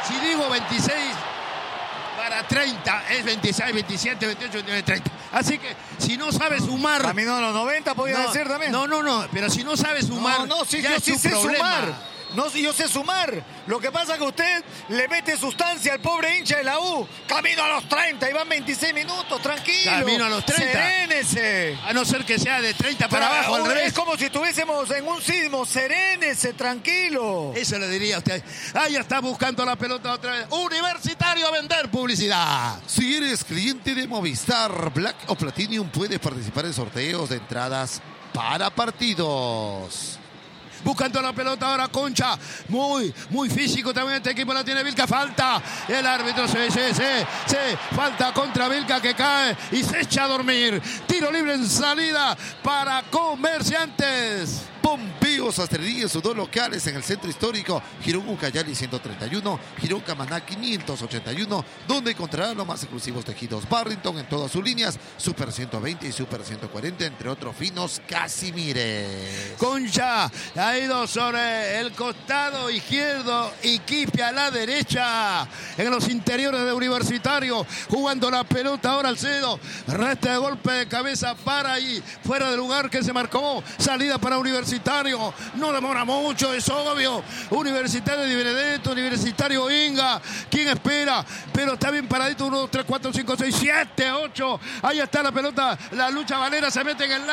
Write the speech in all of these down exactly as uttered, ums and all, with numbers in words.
Si digo veintiséis para treinta, es veintiséis, veintisiete, veintiocho, veintinueve, treinta. Así que si no sabes sumar... Camino a los noventa podía no, decir también. No, no, no, pero si no sabes sumar, No, no, sí, ya yo es sí tu sé problema. sumar. No, yo sé sumar. Lo que pasa es que usted le mete sustancia al pobre hincha de la U. Camino a los treinta y van veintiséis minutos, tranquilo. Camino a los treinta. Serénese. A no ser que sea de treinta para Pero abajo, al revés. es como si estuviésemos en un sismo. Serénese, tranquilo. Eso le diría a usted. Ahí está buscando la pelota otra vez. Universitario a vender publicidad. Si eres cliente de Movistar Black o Platinum, puedes participar en sorteos de entradas para partidos. Buscando la pelota ahora Concha. Muy, muy físico también este equipo. La tiene Vilca. Falta. El árbitro se, se, se, se. Falta contra Vilca que cae y se echa a dormir. Tiro libre en salida para Comerciantes. Pompeo Sastrería, sus dos locales en el centro histórico, Girón Ucayali ciento treinta y uno, Girón Camaná quinientos ochenta y uno, donde encontrarán los más exclusivos tejidos Barrington en todas sus líneas, Super ciento veinte y Super ciento cuarenta, entre otros finos Casimires. Concha ha ido sobre el costado izquierdo y Quispe a la derecha, en los interiores de Universitario, jugando la pelota ahora Alcedo, resta de golpe de cabeza para ahí, fuera del lugar que se marcó, salida para Universitario. No demora mucho, es obvio. Universitario de Benedetto, Universitario Inga. ¿Quién espera? Pero está bien paradito. uno, dos, tres, cuatro, cinco, seis, siete, ocho. Ahí está la pelota. La lucha Valera se mete en el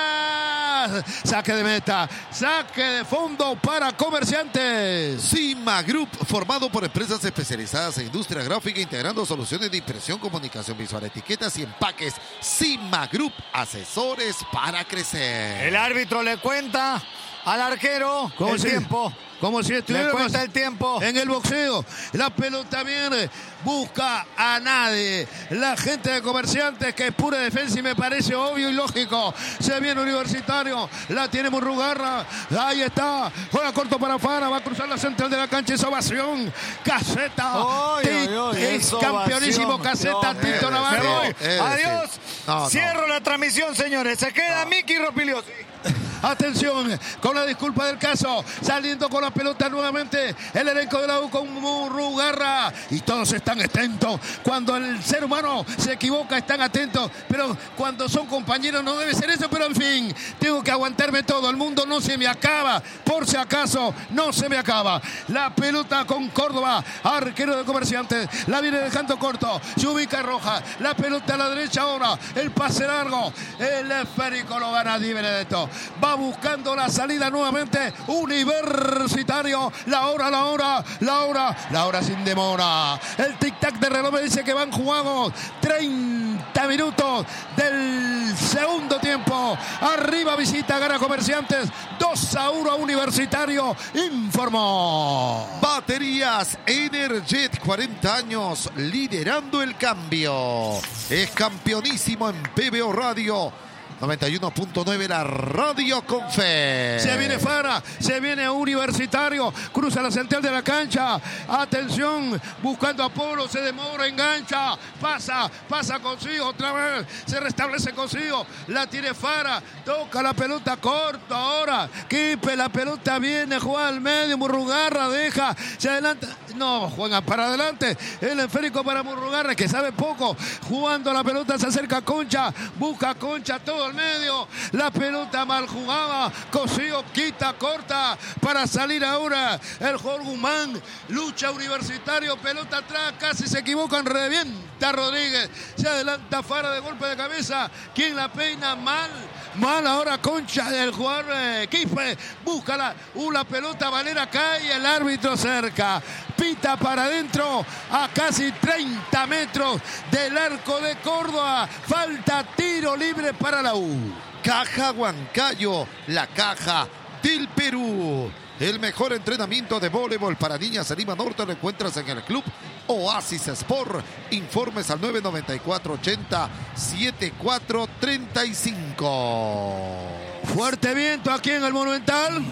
área. Saque de meta. Saque de fondo para Comerciantes. Cima Group, formado por empresas especializadas en industria gráfica, integrando soluciones de impresión, comunicación visual, etiquetas y empaques. Cima Group, asesores para crecer. El árbitro le cuenta al arquero ¿Cómo el si, tiempo. Como si estuviera le cuenta el tiempo. En el boxeo. La pelota viene, busca a nadie. La gente de Comerciantes, que es pura defensa y me parece obvio y lógico. Se viene Universitario. La tiene Murrugarra. Ahí está. Juega corto para Fara. Va a cruzar la central de la cancha. Es ovación. Caseta. Oy, oy, oy, es campeonísimo ovación. Caseta. Dios, Tito eh, Navarro. eh, eh, Adiós. No, Cierro no. la transmisión, señores. Se queda no. Miki Ropiliosi. Atención, con la disculpa del caso, saliendo con la pelota nuevamente el elenco de la U con Murrugarra. Y todos están atentos. Cuando el ser humano se equivoca, están atentos. Pero cuando son compañeros no debe ser eso. Pero en fin, tengo que aguantarme todo. El mundo no se me acaba. Por si acaso, no se me acaba. La pelota con Córdoba, arquero de Comerciantes. La viene dejando corto. Se ubica Roja. La pelota a la derecha ahora. El pase largo. El esférico lo gana Di Benedetto. Va buscando la salida nuevamente Universitario. La hora, la hora, la hora, la hora sin demora. El tic-tac de reloj me dice que van jugados treinta minutos del segundo tiempo. Arriba visita, gana Comerciantes dos a uno a Universitario, informó. Baterías Energet, cuarenta años liderando el cambio. Es campeonísimo en P B O Radio noventa y uno punto nueve, la radio con fe. Se viene Fara, se viene Universitario, cruza la central de la cancha. Atención, buscando a Polo, se demora, engancha, pasa, pasa consigo, otra vez, se restablece consigo, la tiene Fara, toca la pelota corta ahora. Quispe, la pelota viene, juega al medio, Murrugarra deja, se adelanta, no, juega para adelante, el esférico para Murrugarra, que sabe poco, jugando la pelota, se acerca a Concha, busca a Concha, todo al medio, la pelota mal jugada, Cosío quita, corta para salir ahora el Jorge Guzmán, lucha Universitario, pelota atrás, casi se equivocan, revienta Rodríguez, se adelanta Fara de golpe de cabeza, quien la peina mal, mal ahora Concha, el jugador eh, Quispe, busca la, uh, la pelota, Valera cae, el árbitro cerca, pita para adentro a casi treinta metros del arco de Córdoba, falta tiro libre para la U. Caja Huancayo, la caja del Perú. El mejor entrenamiento de voleibol para niñas en Lima Norte lo encuentras en el Club Oasis Sport. Informes al nueve nueve cuatro, ochenta, setenta y cuatro, treinta y cinco. Fuerte viento aquí en el Monumental.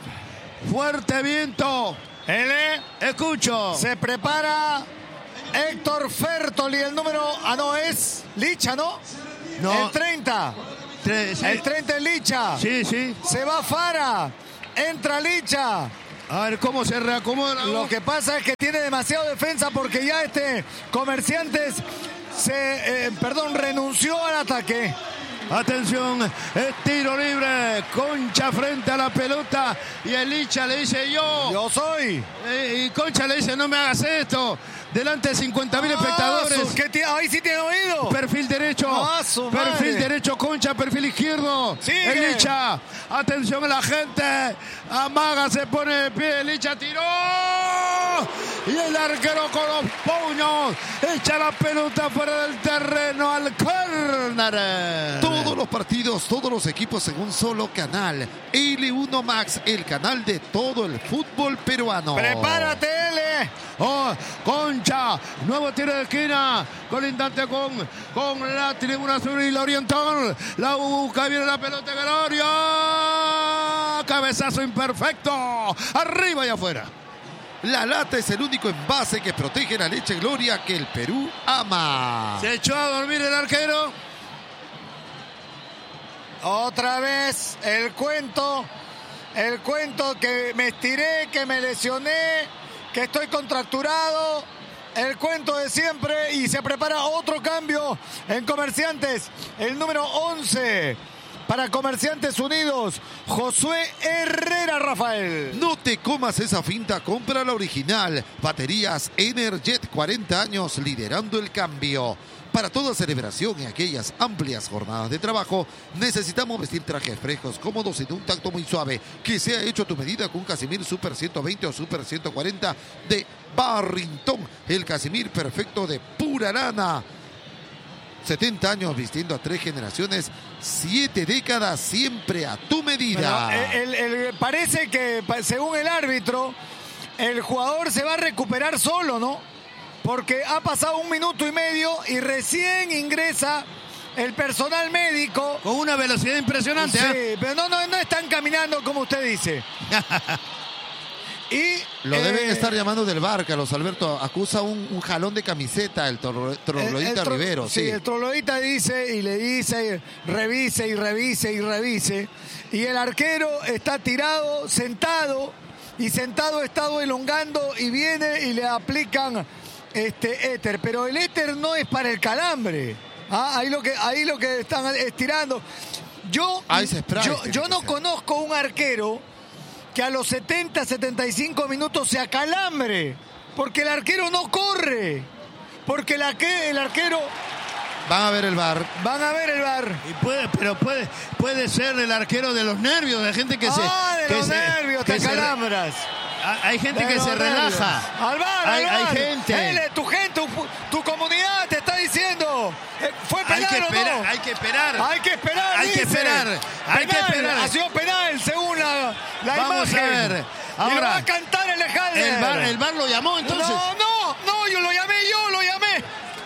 Fuerte viento. L. Escucho. Se prepara Héctor Fertoli, el número... Ah, no, es Licha, ¿no? No. El treinta. Tres, sí. El treinta es Licha. Sí, sí. Se va Fara. Entra Licha. A ver cómo se reacomoda la Lo U. que pasa es que tiene demasiado defensa porque ya este Comerciantes se, eh, perdón, renunció al ataque. Atención, es tiro libre. Concha frente a la pelota. Y el Licha le dice yo. Yo soy. Eh, y Concha le dice no me hagas esto. Delante de cincuenta mil espectadores. Ah, ¿qué ahí sí tiene oído. Perfil derecho. Ah, su perfil madre. derecho, Concha. Perfil izquierdo. Sigue. El Licha. Atención a la gente. Amaga, se pone de pie. El Licha tiró. Y el arquero con los puños echa la pelota fuera del terreno al córner. Todos los partidos, todos los equipos en un solo canal. L uno Max, el canal de todo el fútbol peruano. Prepárate, L. Oh, Concha, nuevo tiro de esquina, colindante con, con la tribuna sur y la oriental. La U busca, viene la pelota en el área. Cabezazo imperfecto. Arriba y afuera. La lata es el único envase que protege la leche Gloria que el Perú ama. Se echó a dormir el arquero. Otra vez el cuento. El cuento que me estiré, que me lesioné, que estoy contracturado. El cuento de siempre y se prepara otro cambio en Comerciantes. El número once para Comerciantes Unidos, Josué Herrera, Rafael. No te comas esa finta, compra la original. Baterías Energet, cuarenta años liderando el cambio. Para toda celebración y aquellas amplias jornadas de trabajo, necesitamos vestir trajes frescos, cómodos y de un tacto muy suave, que sea hecho a tu medida con Casimir Super ciento veinte o Super ciento cuarenta de Barrington. El Casimir perfecto de pura lana. setenta años vistiendo a tres generaciones, siete décadas, siempre a tu medida. Bueno, el, el, el, parece que, según el árbitro, el jugador se va a recuperar solo, ¿no? Porque ha pasado un minuto y medio y recién ingresa el personal médico. Con una velocidad impresionante. Sí, ¿eh? pero no, no, no están caminando como usted dice. Y Lo eh, deben estar llamando del bar, Carlos Alberto. Acusa un, un jalón de camiseta el Troloita tro Rivero. Sí, sí, el Troloita dice y le dice, revise y revise y revise. Y el arquero está tirado, sentado, y sentado ha estado elongando y viene y le aplican este éter. Pero el éter no es para el calambre. Ah, ahí lo que, ahí lo que están estirando. Yo, Ahí se spray, yo, tiene yo que no ser. conozco un arquero que a los setenta, setenta y cinco minutos se acalambre, porque el arquero no corre, porque el, arque, el arquero... Van a ver el bar. Van a ver el bar. Y puede, pero puede, puede ser el arquero de los nervios, de gente que se... Ah, de que los se, nervios, que te se, acalambras. Hay gente De que los se nervios. relaja. Al bar, hay, al bar. hay gente. Ele, tu gente, tu, tu comunidad te está diciendo. eh, ¿Fue penal Hay que o esperar, no? hay que esperar. Hay que esperar, Hay que dice. esperar. Hay que Penal, esperar. Ha sido penal según la, la Vamos imagen. a ver. Y Ahora, lo va a cantar el Alejandro. El bar, el bar lo llamó entonces. No, no, no, yo lo llamé, yo lo llamé.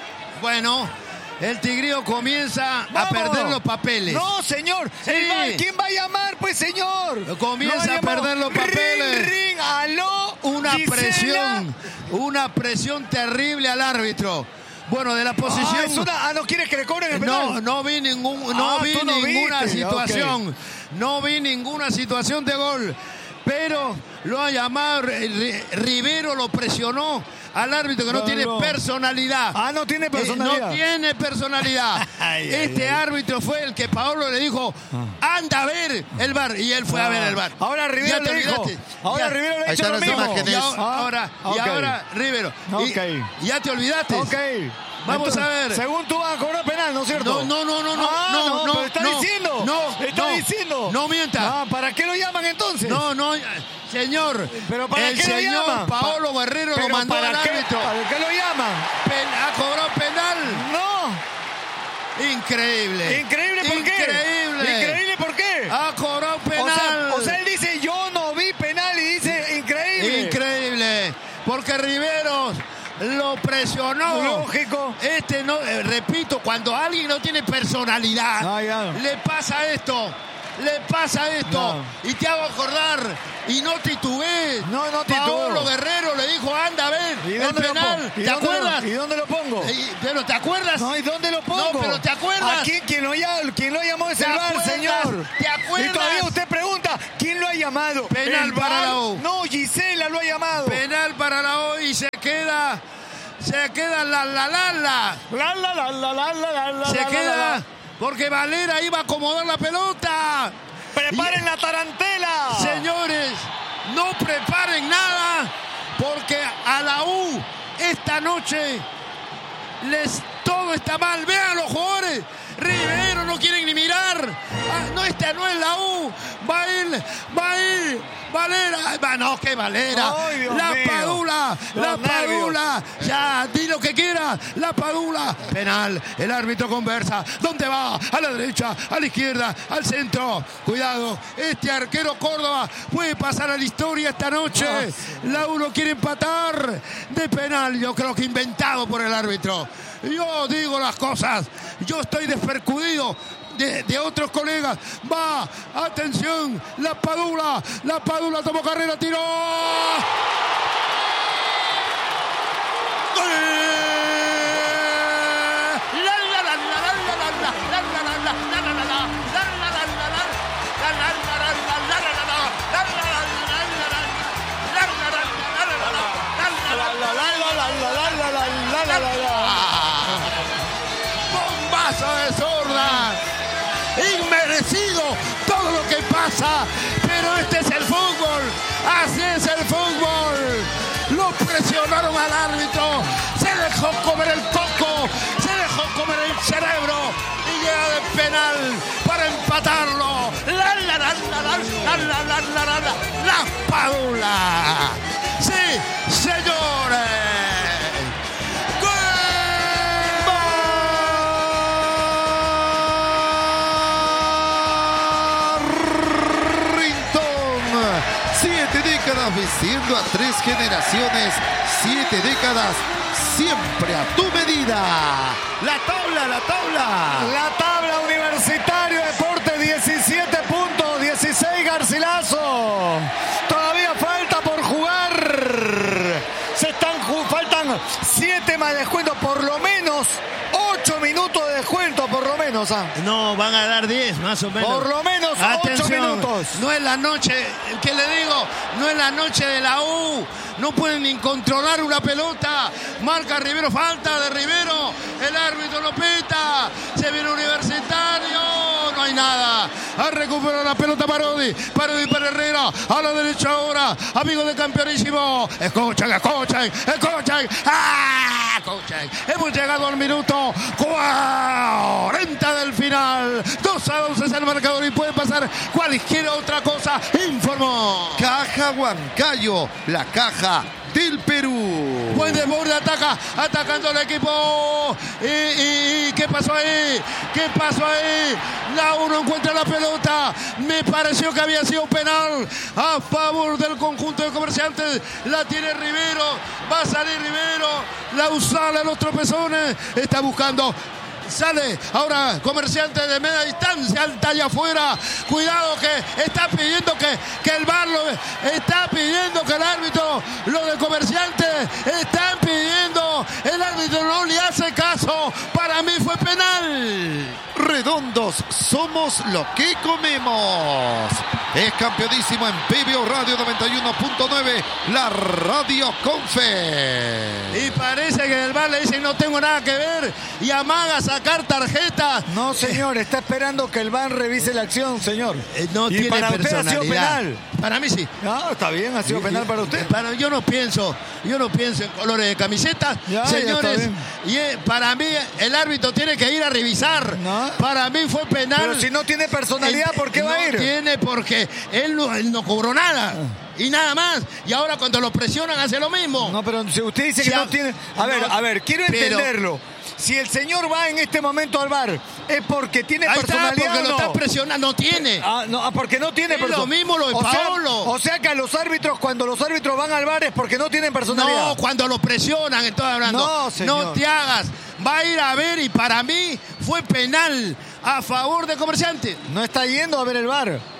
Bueno, el Tigrillo comienza Vamos. a perder los papeles. No, señor. Sí. El bar, ¿quién va a llamar, pues, señor? Comienza Lo a llamó. perder los papeles. Ring, ring, aló. Una Gisela. presión, una presión terrible al árbitro. Bueno, de la posición. Ah, es una- ah, no quieres que le cobren el penal. No, no vi ningún, no Ah, vi tú no ninguna viste, situación. No vi ninguna situación de gol. Pero lo ha llamado, Ri- Rivero lo presionó al árbitro que no, No, tiene no. personalidad. Ah, no tiene Eh, personalidad. no tiene personalidad. Ay, este ay, ay. árbitro fue el que Paolo le dijo, anda a ver el bar. Y él fue a ver el bar. Ahora Rivero Ya te le dijo. olvidaste. Ahora Ya. Rivero le ha Ahí dicho están lo las mismo. imágenes. Y ahora, Ah, ahora, y ok. ahora Rivero. Y- Ok. ya te olvidaste. Ok. Vamos Entonces, a ver. Según tú vas a cobrar penal, ¿no es cierto? No, no, no, no, no, Ah, no, no, pero está no, diciendo. no, está no, diciendo. no mienta. Ah, ¿para qué lo llaman entonces? No, no, señor. ¿Pero para el qué lo señor llaman? Paolo Guerrero ¿Pero lo mandó para al qué, árbitro. ¿Para qué lo llaman? Pen- ha cobrado penal. No. Increíble. Increíble, ¿por qué? Increíble. Increíble, ¿por qué? Ha cobrado penal. O sea, o sea, él dice, yo no vi penal y dice, increíble. Increíble. Porque Riveros lo presionó. Lógico. Este no, eh, repito, cuando alguien no tiene personalidad, Ah, ya. le pasa esto. le pasa esto. No. Y te hago acordar, y no titubees. No, no titubeo. Paolo Guerrero le dijo, anda a ver, ¿Y el dónde lo penal. pongo? ¿Y ¿Te dónde lo- acuerdas? ¿Y dónde lo pongo? Y- pero ¿te acuerdas? No, ¿y dónde lo pongo? No, pero ¿te acuerdas? ¿A quién, quién lo, ll- quién lo llamó ese ¿Te VAR, acuerdas? señor? ¿Te acuerdas? Y todavía usted pregunta, ¿quién lo ha llamado? Penal ¿El para VAR? la U. No, Gisela lo ha llamado. Penal para la O y se queda, se queda la la la la. La, la, la, la, la, la, la, Se la, queda la, la. porque Valera iba a acomodar la pelota. ¡Preparen la tarantela! Señores, no preparen nada porque a la U esta noche les todo está mal. Vean los jugadores. Rivero no quieren ni mirar. Ah, no, esta no es la U. Va a ir, va a ir. Valera. Va, no, que Valera. Ay, Dios la mío. Padula. Los La nervios. Padula. Ya, di lo que quiera. La Padula. Penal. El árbitro conversa. ¿Dónde va? A la derecha, a la izquierda, al centro. Cuidado. Este arquero Córdoba puede pasar a la historia esta noche. La U no quiere empatar de penal. Yo creo que inventado por el árbitro. Yo digo las cosas. Yo estoy despercudido de, de otros colegas. Va, atención, la Padula. La Padula tomó carrera, tiró. ¡Gol! La, la, la, la, la, la, la, la, la, la, la, la, la, la, la, la, bombazo de zurda, inmerecido todo lo que pasa, pero este es el fútbol, así es el fútbol. Lo presionaron al árbitro, se dejó comer el coco, se dejó comer el cerebro y llega de penal para empatarlo. La la la la la la la la la la la la Padula. Sí, señores. Siete décadas vistiendo a tres generaciones. Siete décadas siempre a tu medida. La tabla, la tabla. La tabla Universitario Deporte, diecisiete puntos, dieciséis Garcilaso. Todavía falta por jugar. Se están ju- faltan siete más descuento, por lo menos ocho minutos de descuento, por lo menos. ¿Ah? No, van a dar diez más o menos. Por lo menos ocho minutos. No es la noche, ¿qué le digo? No es la noche de la U. No pueden ni controlar una pelota. Marca Rivero, falta de Rivero. El árbitro no pita. Se viene Universitario. No hay nada. Ha recuperado la pelota Parodi. Parodi para Herrera. A la derecha ahora. Amigo de campeonísimo. Escuchen, escuchen, escuchen. ¡Ah! Escuchen. Hemos llegado al minuto cuarenta del final. dos a dos es el marcador y puede pasar cualquier otra cosa. Informó. Caja Huancayo, la caja del Perú. Buen desborde, ataca, atacando al equipo. ¿Y, y, y qué pasó ahí? ¿Qué pasó ahí? La U no encuentra la pelota. Me pareció que había sido penal a favor del conjunto de Comerciantes. La tiene Rivero. Va a salir Rivero. La U sale a los tropezones. Está buscando. Sale ahora Comerciante de media distancia, alta allá afuera. Cuidado que está pidiendo que, que el V A R lo está pidiendo que el árbitro, lo de Comerciante, están pidiendo. El árbitro no le hace caso. Para mí fue penal. Redondos, somos lo que comemos. Es campeonísimo en P B O Radio noventa y uno punto nueve, la radio con fe. Y parece que el V A R le dicen no tengo nada que ver y amaga a sacar tarjeta. No, señor, está esperando que el V A R revise la acción, señor. Eh, no Y tiene para usted ha sido personalidad. penal. Para mí sí. No, está bien, ha sido penal para usted. Para, yo no pienso, yo no pienso en colores de camiseta, Ya, ya señores. está bien. Y eh, para mí el árbitro tiene que ir a revisar. No. Para mí fue penal. Pero si no tiene personalidad, El- ¿por qué va a no ir? tiene porque él no, él no cobró nada. Y nada más. Y ahora cuando lo presionan hace lo mismo. No, pero si usted dice Si que a- no tiene... A ver, no, a ver, quiero pero- entenderlo. Si el señor va en este momento al V A R, ¿es porque tiene Ahí está, personalidad porque o lo no? está presionando. No tiene. Ah, no, ah, porque no tiene Es lo personalidad. mismo lo de o sea, Paolo. o sea que a los árbitros, cuando los árbitros van al V A R es porque no tienen personalidad. No, cuando lo presionan, estoy hablando. No, señor. No te hagas. Va a ir a ver y para mí fue penal. a favor de Comerciante. No está yendo a ver el V A R.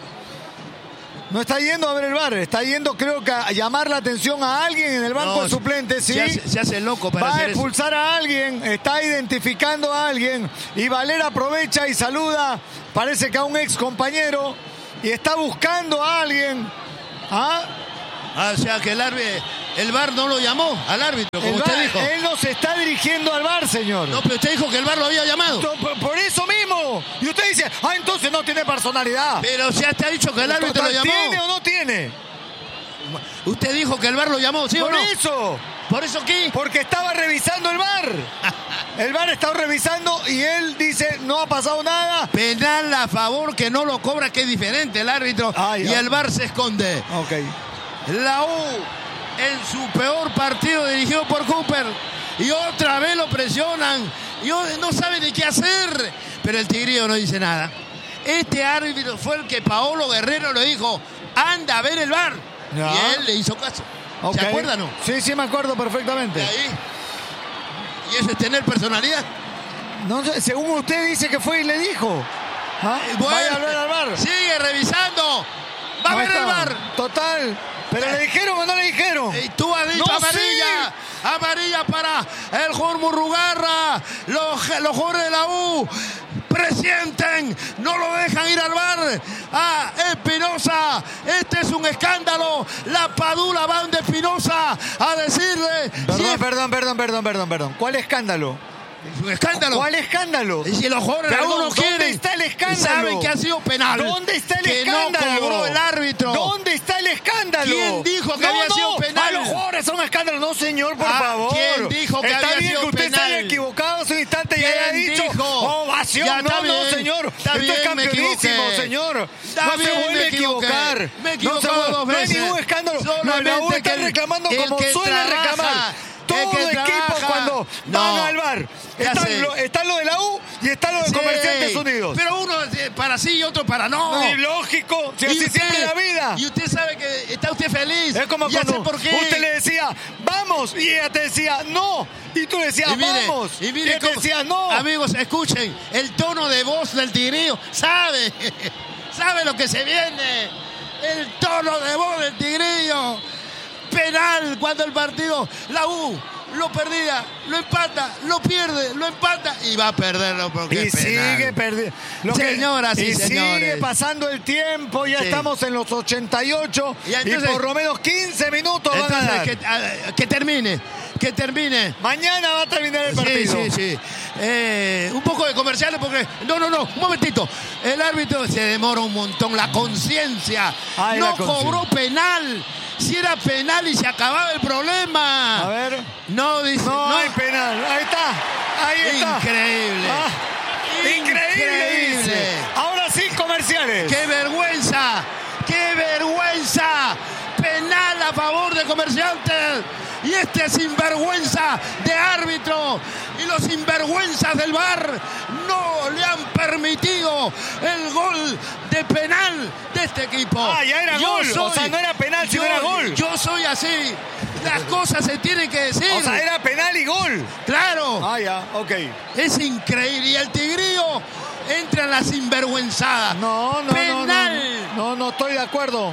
No está yendo a ver el V A R. Está yendo, creo que, a llamar la atención a alguien en el banco No, de suplentes. ¿Sí? Se hace, se hace loco para Va a hacer eso. expulsar a alguien. Está identificando a alguien. Y Valera aprovecha y saluda. Parece que a un ex compañero. Y está buscando a alguien. ¿Ah? Ah, o sea que el árbitro, el V A R no lo llamó al árbitro, como El usted V A R, dijo. Él no se está dirigiendo al V A R, señor. No, pero usted dijo que el V A R lo había llamado. No, por, por eso mismo. Y usted dice, ah, entonces no tiene personalidad. Pero ya te ha dicho que el árbitro lo llamó. ¿Tiene o no tiene? Usted dijo que el V A R lo llamó, ¿sí Por o no? eso. ¿Por eso qué? Porque estaba revisando el V A R. El V A R estaba revisando y él dice, no ha pasado nada. Penal a favor que no lo cobra, que es diferente el árbitro. Ay, y ay. el V A R se esconde. Ok. La U en su peor partido dirigido por Cooper. Y otra vez lo presionan. Y no sabe de qué hacer. Pero el Tigrillo no dice nada. Este árbitro fue el que Paolo Guerrero le dijo, anda a ver el V A R. Ya. Y él le hizo caso. Okay. ¿Se acuerdan o no? Sí, sí, me acuerdo perfectamente. De ahí. Y eso es tener personalidad. No sé, según usted dice que fue y le dijo. ¿Ah? Bueno, Vaya a ver al V A R. Sigue revisando. Va a Ahí ver el está. V A R. Total. ¿Pero le dijeron o no le dijeron? Y tú has dicho No, amarilla. sí. Amarilla para el jugador Murrugarra. Los, los jugadores de la U presienten. No lo dejan ir al V A R. Ah, Espinosa. Este es un escándalo. La Padula va de Espinosa a decirle. Perdón, si es, perdón, perdón, perdón, perdón, perdón. ¿Cuál escándalo? es un escándalo. ¿Cuál escándalo? Y si los jugadores de la U Perdón, no quieren. ¿dónde está el escándalo? Saben que ha sido penal. ¿Dónde está el que escándalo? no cobró el árbitro. ¿Dónde está el escándalo? ¿Quién dijo que no, había no, sido penal? A los jugadores son escándalos. No, señor, por Ah, favor. ¿quién dijo que está había bien sido que usted penal? se haya equivocado hace un instante y ¿Quién haya dicho dijo? ovación. Ya, No, está no, bien. señor. Está Esto bien, es me campeonísimo, equivoqué. señor. Está no bien, se vuelve me a equivoqué. equivocar. Me he no, se equivocado vuelve- dos no hay veces. ningún escándalo. No, la U Solamente está que el- reclamando el como que suele trabaja, reclamar. el Todo que equipo trabaja. cuando No. van al V A R. Ya Están, sé. lo, están los de la U y están los de Sí, Comerciantes Unidos. Pero uno eh, para sí y otro para no. No, y lógico, si Y así usted- siempre es la vida. Y usted sabe que está usted feliz. Es como ya sé cuando por qué. usted le decía, vamos, y ella te decía, no. Y tú le decías, Y mire, vamos. y mire ella te cómo- decía, no. Amigos, escuchen, el tono de voz del Tigrillo, sabe, sabe lo que se viene. El tono de voz del Tigrillo. Penal cuando el partido, la U lo perdía, lo empata, lo pierde, lo empata y va a perderlo porque Y es penal. sigue perdiendo. Señoras y y señores. sigue pasando el tiempo, ya Sí. estamos en los ochenta y ocho Y y, entonces- por lo menos quince minutos van a Entonces, dar. que, a- que termine, que termine. Mañana va a terminar el Sí, partido. sí, sí. Eh, un poco de comerciales porque... No, no, no, un momentito. El árbitro se demora un montón. La conciencia. Ay, no la conciencia. cobró penal. Si era penal y se acababa el problema. A ver. No, dice... No, no. hay penal. Ahí está. Ahí está. Increíble. Ah, increíble. Increíble. dice. Ahora sí, comerciales. ¡Qué vergüenza! ¡Qué vergüenza! Penal a favor de Comerciantes. Y este sinvergüenza de árbitro y los sinvergüenzas del V A R no le han permitido el gol de penal de este equipo. Ah, ya era Yo gol. soy- O sea, no era penal, sino yo- era gol. Yo soy así. Las cosas se tienen que decir. O sea, era penal y gol. Claro. Ah, ya, ok. Es increíble. Y el Tigrillo entra en la sinvergüenzada. No, no, Penal. no, no. No, no estoy de acuerdo.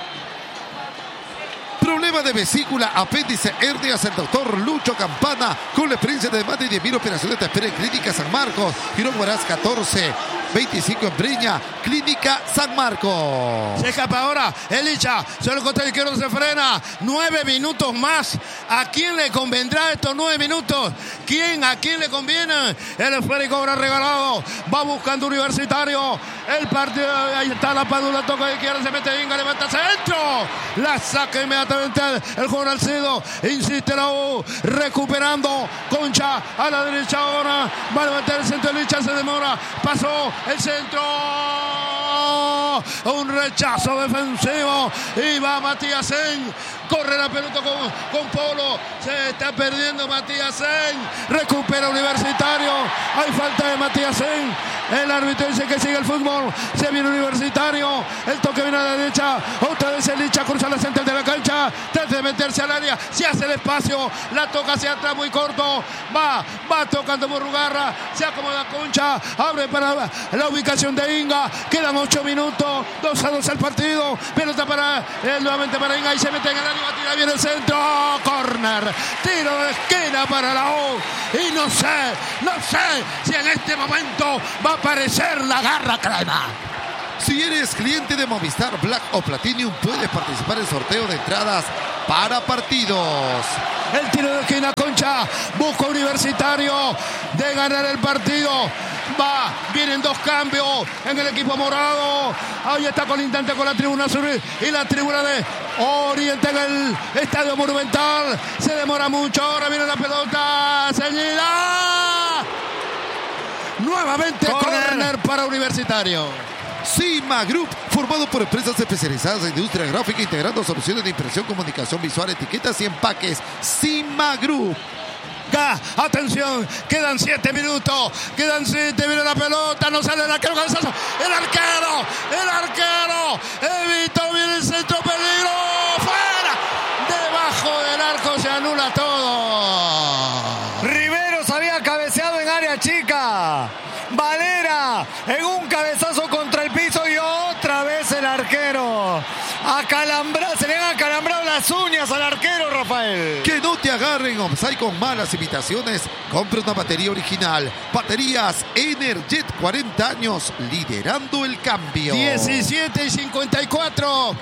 Problema de vesícula, apéndice, hernias, el doctor Lucho Campana, con la experiencia de más de diez mil operaciones, te espera en Clínica San Marcos. Girón Huaraz catorce veinticinco en Breña, Clínica San Marcos. Se escapa ahora Elicha, sobre el costado izquierdo se frena. Nueve minutos más. ¿A quién le convendrá estos nueve minutos? ¿Quién? ¿A quién le conviene? El esférico habrá regalado. Va buscando Universitario. El partido, ahí está la Padula, toca de izquierda, se mete Inga, levanta centro. La saca inmediatamente el jugador Alcido. Insiste la U, recuperando. Concha a la derecha ahora. Va a levantar el centro, Elicha se demora. Pasó el centro. Un rechazo defensivo. Y va Matías En corre la pelota con, con Polo, se está perdiendo Matías Sen, recupera Universitario, hay falta de Matías Sen, el árbitro dice que sigue el fútbol, se viene Universitario, el toque viene a la derecha, otra vez el Licha cruza la central de la cancha, trata de meterse al área, se hace el espacio, la toca hacia atrás muy corto, va, va tocando Murrugarra, se acomoda Concha, abre para la ubicación de Inga, quedan ocho minutos, dos a dos al partido, pelota para, eh, nuevamente para Inga y se mete en el área, va a tirar bien el centro, oh, corner, tiro de esquina para la U, y no sé, no sé si en este momento va a aparecer la garra crema. Si eres cliente de Movistar Black o Platinum, puedes participar en el sorteo de entradas para partidos. El tiro de esquina, Concha busca Universitario de ganar el partido. Va, vienen dos cambios en el equipo morado. Ahí está colindante con la tribuna sur y la tribuna de Oriente en el Estadio Monumental. Se demora mucho, ahora viene la pelota ceñida. Nuevamente corner, corner para Universitario. Cima Group, formado por empresas especializadas en industria gráfica, integrando soluciones de impresión, comunicación visual, etiquetas y empaques. Cima Group. Ga, atención, quedan siete minutos, quedan siete, viene la pelota, no sale el arquero, cabezazo, el arquero, el arquero, evitó bien el centro, peligro, fuera, debajo del arco se anula todo. Riveros había cabeceado en área chica. Valera en un cabezazo contra el piso y otra vez el arquero. Acalambra, se le han acalambrado las uñas al arquero, Rafael. Que no te agarren offside con malas imitaciones. Compra una batería original. Baterías Energet, cuarenta años liderando el cambio. diecisiete y cincuenta y cuatro.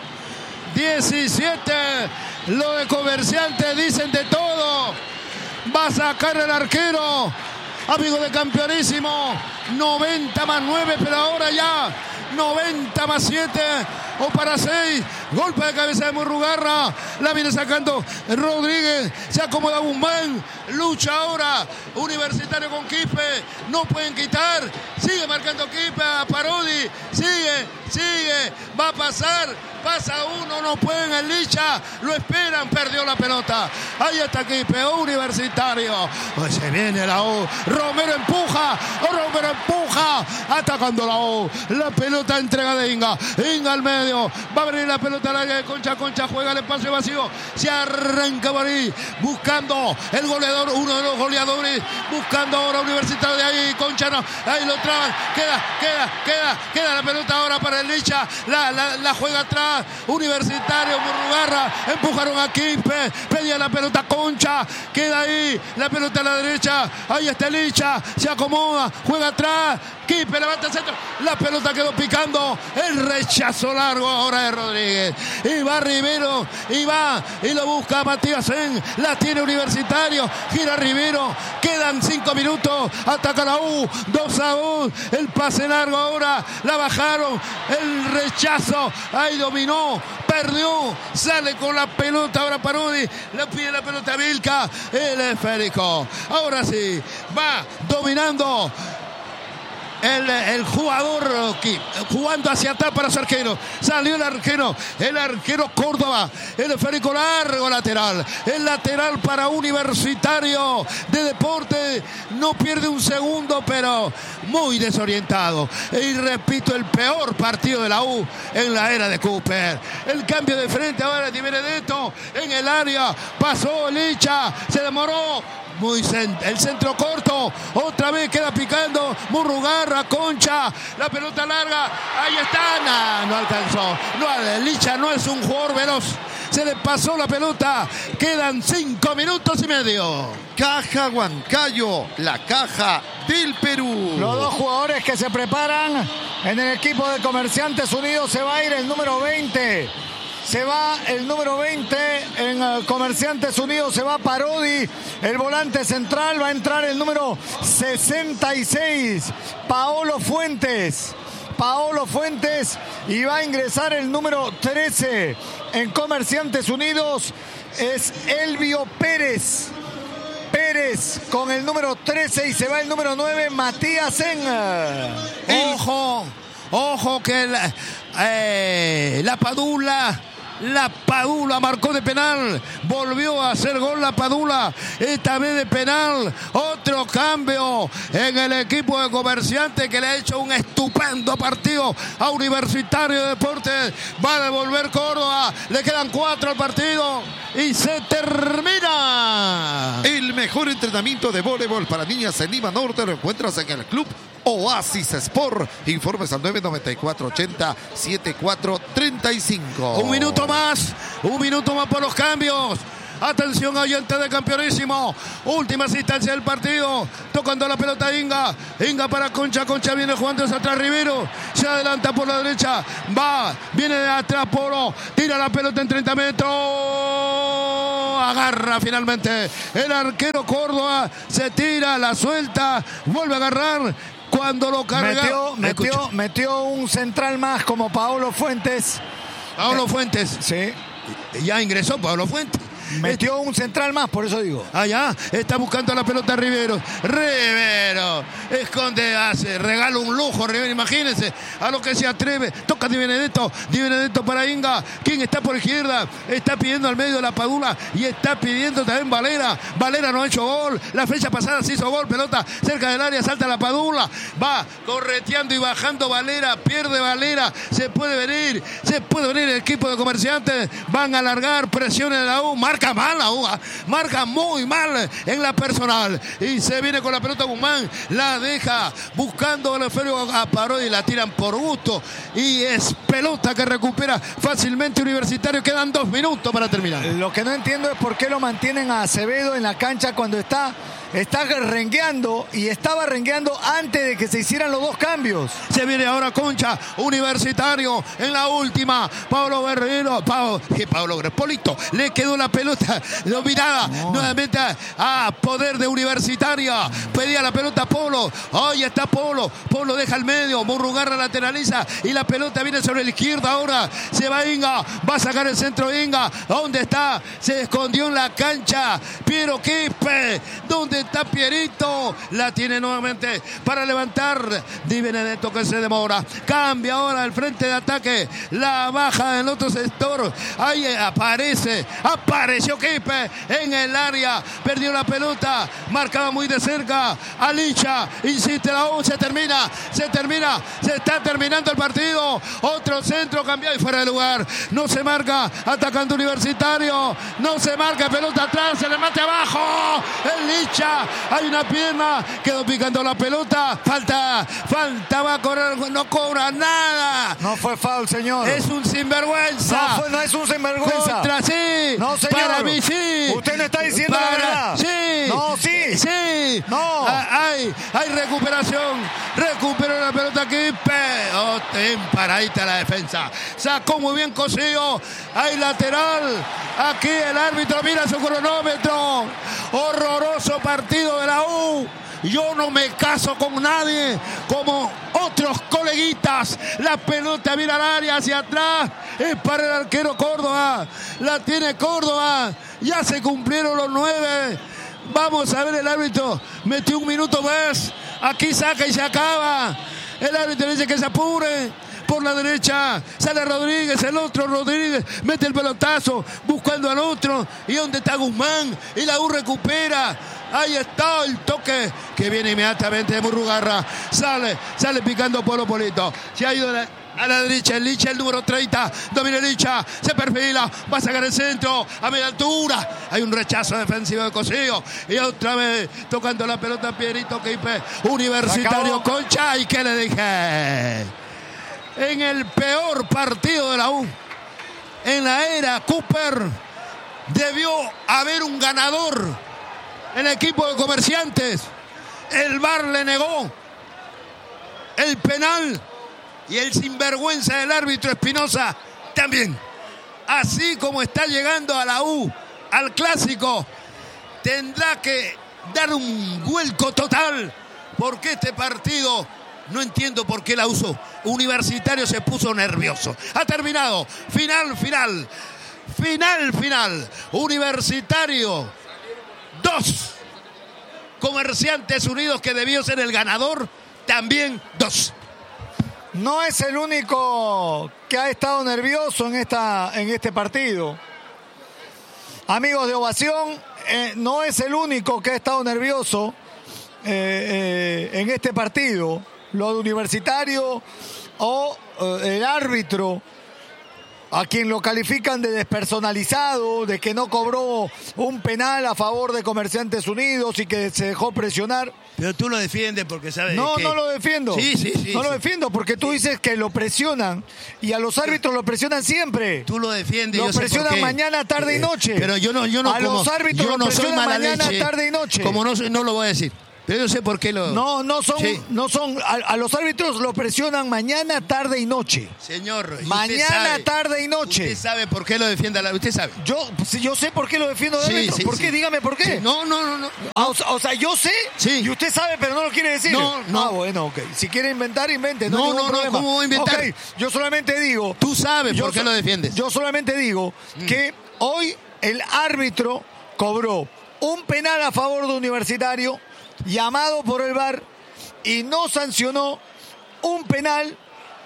diecisiete. Lo de Comerciante dicen de todo. Va a sacar el arquero. Amigo de Campeonísimo, noventa más nueve, pero ahora ya noventa más siete o para seis. Golpe de cabeza de Murrugarra, la viene sacando Rodríguez, se acomoda Guzmán, lucha ahora Universitario con Quispe, no pueden quitar, sigue marcando Quispe a Parodi, sigue, sigue, va a pasar, pasa uno, no pueden el Licha, lo esperan, perdió la pelota, ahí está Quispe, Universitario, pues se viene la U, Romero empuja, Romero empuja, atacando la U, la pelota entrega de Inga, Inga al medio, va a venir la pelota al área de Concha, Concha juega el espacio vacío, se arranca por ahí, buscando el goleador, uno de los goleadores, buscando ahora Universitario de ahí, Concha no, ahí lo traban, queda, queda, queda, queda la pelota ahora para el Licha, la, la, la juega atrás, Universitario, Murrugarra, empujaron a Quispe, pedía la pelota Concha, queda ahí, la pelota a la derecha, ahí está el Licha, se acomoda, juega atrás, Quispe levanta el centro, la pelota quedó picando, el rechazo largo ahora de Rodríguez, y va Rivero, y va, y lo busca Matías Sen, la tiene Universitario, gira Rivero, quedan cinco minutos, ataca la U, dos a dos, el pase largo ahora, la bajaron, el rechazo, ahí dominó, perdió, sale con la pelota ahora Parodi, le pide la pelota a Vilca, el esférico, ahora sí, va dominando El, el jugador jugando hacia atrás para su arquero. Salió el arquero, el arquero Córdoba, el esférico largo lateral, el lateral para Universitario de Deporte, no pierde un segundo, pero muy desorientado. Y repito, el peor partido de la U en la era de Cooper. El cambio de frente ahora de Benedetto en el área, pasó Licha, se demoró. Muy cent- el centro corto, otra vez queda picando Murrugarra, Concha, la pelota larga, ahí está, nah, no alcanzó, no, Licha no es un jugador veloz, se le pasó la pelota, quedan cinco minutos y medio. Caja Huancayo, la caja del Perú. Los dos jugadores que se preparan en el equipo de Comerciantes Unidos, se va a ir el número veinte. Se va el número veinte en uh, Comerciantes Unidos, se va Parodi, el volante central, va a entrar el número sesenta y seis, Paolo Fuentes. Paolo Fuentes, y va a ingresar el número trece en Comerciantes Unidos, es Elvio Pérez. Pérez con el número trece y se va el número nueve, Matías Sen. Ojo, ojo que la, eh, la Padula La Padula marcó de penal. Volvió a hacer gol la Padula. Esta vez de penal. Otro cambio en el equipo de Comerciantes, que le ha hecho un estupendo partido a Universitario de Deportes. Va a devolver Córdoba. Le quedan cuatro al partido y se termina. El mejor entrenamiento de voleibol para niñas en Lima Norte lo encuentras en el Club Oasis Sport. Informes al nueve noventa y cuatro ochenta setenta y cuatro treinta y cinco. Un minuto más, un minuto más por los cambios. Atención, oyente de Campeonísimo. Última asistencia del partido. Tocando la pelota Inga. Inga para Concha. Concha viene jugando hacia atrás. Rivero se adelanta por la derecha. Va. Viene de atrás Polo. Tira la pelota en treinta metros. Agarra finalmente el arquero Córdoba. Se tira, la suelta. Vuelve a agarrar. Cuando lo carga. Metió, metió, metió un central más como Paolo Fuentes. Paolo Fuentes. Sí. Ya ingresó Paolo Fuentes. Metió un central más, por eso digo. Allá está buscando la pelota Rivero. Rivero esconde, hace, regala un lujo. Rivero, imagínense a lo que se atreve. Toca Di Benedetto. Di Benedetto para Inga. ¿Quién está por izquierda? Está pidiendo al medio de la Padula y está pidiendo también Valera. Valera no ha hecho gol. La fecha pasada se hizo gol. Pelota cerca del área. Salta la Padula. Va correteando y bajando Valera. Pierde Valera. Se puede venir. Se puede venir el equipo de Comerciantes. Van a alargar. Presión en la U. Marca mal la U, marca muy mal en la personal y se viene con la pelota Guzmán, la deja buscando el esférico a Parodi y la tiran por gusto y es pelota que recupera fácilmente Universitario. Quedan dos minutos para terminar. Lo que no entiendo es por qué lo mantienen a Acevedo en la cancha cuando está Está rengueando y estaba rengueando antes de que se hicieran los dos cambios. Se viene ahora Concha, Universitario en la última. Pablo Guerrero, Pablo, que Pablo Polito, le quedó la pelota dominada no. nuevamente a, a poder de Universitaria. Pedía la pelota Polo. Ahí está Polo. Polo deja el medio. Murrugarra lateraliza y la pelota viene sobre la izquierda. Ahora se va Inga. Va a sacar el centro Inga. ¿Dónde está? Se escondió en la cancha. Piero Quispe. ¿Dónde está Pierito? La tiene nuevamente para levantar Di Benedetto, que se demora. Cambia ahora el frente de ataque. La baja en otro sector. Ahí aparece. Apareció Quispe en el área. Perdió la pelota. Marcaba muy de cerca. Alicha. Insiste la U. Se termina. Se termina. Se está terminando el partido. Otro centro cambiado y fuera de lugar. No se marca. Atacando Universitario. No se marca. Pelota atrás. Se le mate abajo. El Licha. Hay una pierna. Quedó picando la pelota. Falta. Falta. Va a correr. No cobra nada. No fue foul, señor. Es un sinvergüenza. No, fue, no es un sinvergüenza. Contra sí. No, señor. Para mí sí. Usted no está diciendo Para, la verdad. Sí. No, sí. Sí. No. Ah, hay, hay recuperación. Recuperó la pelota Quispe. Oh, paradita la defensa. Sacó muy bien Cosío. Hay lateral. Aquí el árbitro mira su cronómetro. Horroroso partido de la U. Yo no me caso con nadie, como otros coleguitas. La pelota viene al área hacia atrás. Es para el arquero Córdoba. La tiene Córdoba. Ya se cumplieron los nueve. Vamos a ver el árbitro. Metió un minuto más. Aquí saca y se acaba. El árbitro dice que se apure. Por la derecha sale Rodríguez, el otro Rodríguez mete el pelotazo buscando al otro. ¿Y dónde está Guzmán? Y la U recupera. Ahí está el toque que viene inmediatamente de Murrugarra. Sale, sale picando Polo Polito. Se ha ido a la, a la derecha el Licha, el número treinta. Domina el Licha, se perfila, va a sacar el centro a media altura. Hay un rechazo defensivo de Cosío. Y otra vez tocando la pelota Pierito Quispe. Universitario Concha. ¿Y qué le dije? En el peor partido de la U, en la era Cooper, debió haber un ganador. El equipo de Comerciantes, el V A R le negó el penal y el sinvergüenza del árbitro Espinosa también. Así como está llegando a la U, al clásico, tendrá que dar un vuelco total, porque este partido no entiendo por qué la usó. Universitario se puso nervioso. Ha terminado. Final, final. Final, final. Universitario dos. Comerciantes Unidos, que debió ser el ganador, también dos. no es el único que ha estado nervioso en, esta, en este partido. Amigos de Ovación, eh, no es el único que ha estado nervioso eh, eh, en este partido. Lo de Universitario o eh, el árbitro, a quien lo califican de despersonalizado, de que no cobró un penal a favor de Comerciantes Unidos y que se dejó presionar. Pero tú lo defiendes porque sabes No, que... no lo defiendo. Sí, sí, sí. No sí. lo defiendo porque tú dices que lo presionan y a los árbitros lo presionan siempre. Tú lo defiendes. Lo yo sé presionan por qué. mañana, tarde y noche. Pero yo no, yo no A como, los árbitros yo lo no soy presionan mala mañana, leche, tarde y noche. Como no, soy- no lo voy a decir. Pero yo sé por qué lo... No, no son, Sí. no son, a, a los árbitros lo presionan mañana, tarde y noche. Señor, y usted Mañana, sabe- tarde y noche. Usted sabe por qué lo defiende a la... Usted sabe. Yo, si yo sé por qué lo defiendo de Sí, árbitro. sí, ¿Por sí. qué? Dígame por qué. Sí, No, no, no, no. Ah, o, sea, o sea, yo sé Sí. y usted sabe, pero no lo quiere decir. No, no. Ah, bueno, ok. Si quiere inventar, invente. No, No, hay ningún no, no, problema. ¿cómo voy a inventar? Ok, yo solamente digo. Tú sabes yo por qué so- lo defiendes. Yo solamente digo Mm. que hoy el árbitro cobró un penal a favor de Universitario, llamado por el V A R, y no sancionó un penal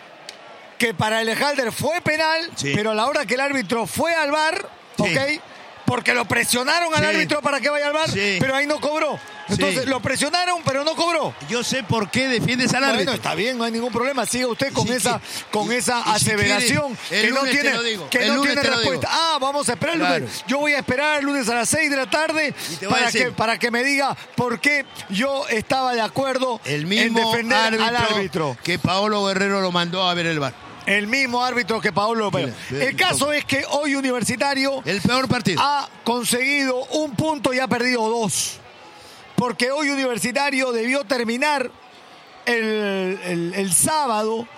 que para el Ejalder fue penal, Sí. pero a la hora que el árbitro fue al V A R, Sí. ¿ok? Porque lo presionaron al Sí. árbitro para que vaya al V A R, Sí. pero ahí no cobró. Entonces Sí. lo presionaron, pero no cobró. Yo sé por qué defiendes al Bueno, árbitro. está bien, no hay ningún problema. Siga usted con Si esa, qui- con y- esa y si aseveración quiere, el que no lunes te tiene, lo digo, que el no lunes tiene te lo digo. respuesta. Ah, vamos a esperar el Claro. lunes. Yo voy a esperar el lunes a las seis de la tarde Y te voy a para decir. que, para que me diga por qué yo estaba de acuerdo El en mismo defender árbitro, al árbitro. que Paolo Guerrero lo mandó a ver el V A R. El mismo árbitro que Paolo López. Sí, sí, El caso es que hoy Universitario El peor partido. ha conseguido un punto y ha perdido dos. Porque hoy Universitario debió terminar el, el- el sábado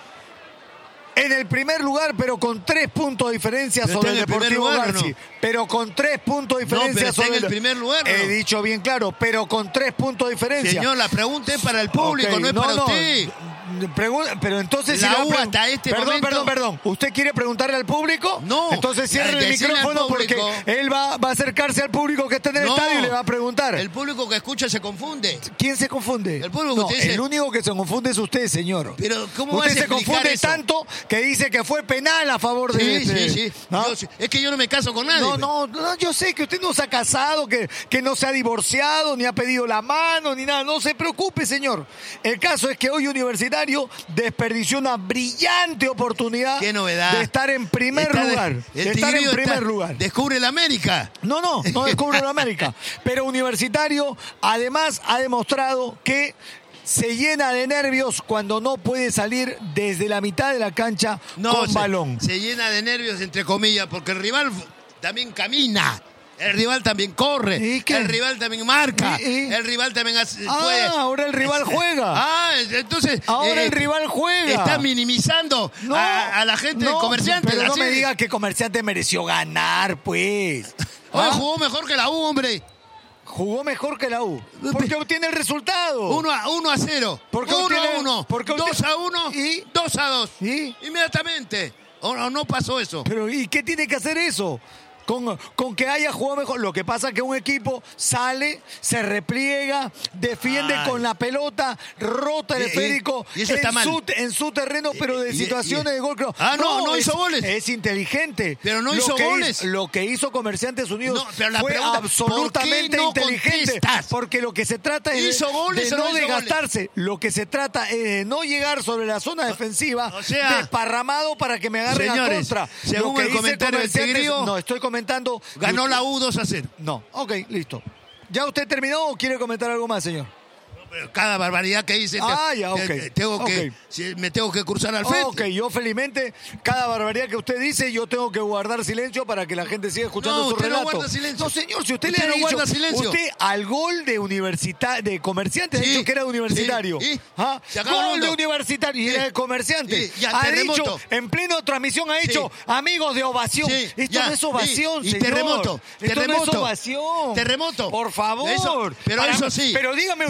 en el primer lugar, pero con tres puntos de diferencia Pero sobre está el en el primer Deportivo lugar, ¿o Garci. no? Pero con tres puntos de No, diferencia pero está sobre en el primer lugar, ¿o He no? dicho bien claro, pero con tres puntos de diferencia. Señor, la pregunta es para el público, Ok, no es para usted. Pregun- pero entonces La si le va a U pregun- hasta este perdón, momento- perdón, perdón. ¿Usted quiere preguntarle al público? No. Entonces cierre el Decirle al micrófono porque público- él va, va a acercarse al público que está en el No. estadio y le va a preguntar. El público que escucha se confunde. ¿Quién se confunde? El público, No, usted dice- el único que se confunde es usted, señor. Pero, ¿cómo vas usted a se explicar confunde eso? tanto que dice que fue penal a favor de Sí, este- sí, sí. ¿no? Yo sé- es que yo no me caso con nadie. No, no, no, yo sé que usted no se ha casado, que, que no se ha divorciado, ni ha pedido la mano, ni nada. No se preocupe, señor. El caso es que hoy Universitario desperdició una brillante oportunidad Qué novedad. de estar en primer Está de- lugar. el de estar en Tigrillo primer está- lugar. Descubre la América. No, no, no descubre la América. Pero Universitario además ha demostrado que se llena de nervios cuando no puede salir desde la mitad de la cancha No, con se, balón. se llena de nervios, entre comillas, porque el rival también camina. El rival también corre. ¿Y qué? El rival también marca. ¿Y- y? El rival también hace, Ah, puede- ahora el rival juega. Ah, entonces. Ahora eh, el rival juega. Está minimizando No, a, a la gente no, comerciante. Pero no así. me diga que Comerciante mereció ganar, pues. Hoy ¿Ah? jugó mejor que la U, hombre. Jugó mejor que la U. Porque obtiene el resultado. Uno a, uno a cero. Porque uno obtiene- a uno. porque dos obtiene- a uno. ¿Y? Dos a dos. ¿Y? Inmediatamente. O no, no pasó eso. Pero ¿y qué tiene que hacer eso? Con, con que haya jugado mejor. Lo que pasa es que un equipo sale, se repliega, defiende Ay. con la pelota, rota el Y- y- esférico y eso está en, mal. su, en su terreno, pero de Y- y- situaciones y- de gol. creo- Ah, no, no es- hizo goles. Es inteligente. Pero no Lo hizo que goles. hizo- lo que hizo Comerciantes Unidos No, pero la fue pregunta, absolutamente ¿por qué no inteligente. contestas? Porque lo que se trata es ¿Hizo de, goles de o no no hizo desgastarse. Lo que se trata es de no llegar sobre la zona defensiva o sea, desparramado para que me agarren a señores, contra. según Lo que el dice comentario del Comerciantes- Tigrillo, no, estoy comentando. Ganó la U dos a cero. No, ok, listo. ¿Ya usted terminó o quiere comentar algo más, señor? Pero cada barbaridad que dice, Ah, ya, ok. te- tengo que, Ok. si- me tengo que cruzar al frente. Ok, yo felizmente, cada barbaridad que usted dice, yo tengo que guardar silencio para que la gente siga escuchando No, su usted no relato. guarda silencio. No, señor, si usted, Usted le ha no dicho, guarda silencio. usted al gol de universita de comerciante ha Sí, dicho que era universitario. sí, ¿y? ¿Ah? Se acabó el Gol mundo. de universitario y Sí. era de comerciante. Sí, ya, ha terremoto. dicho, en pleno transmisión ha dicho, Sí. amigos de ovación. Sí, Esto ya, no es ovación, sí. Y señor. terremoto, Esto no es terremoto. ovación. Terremoto. Por favor. Eso, pero Para- eso sí. Pero dígame, Pero eso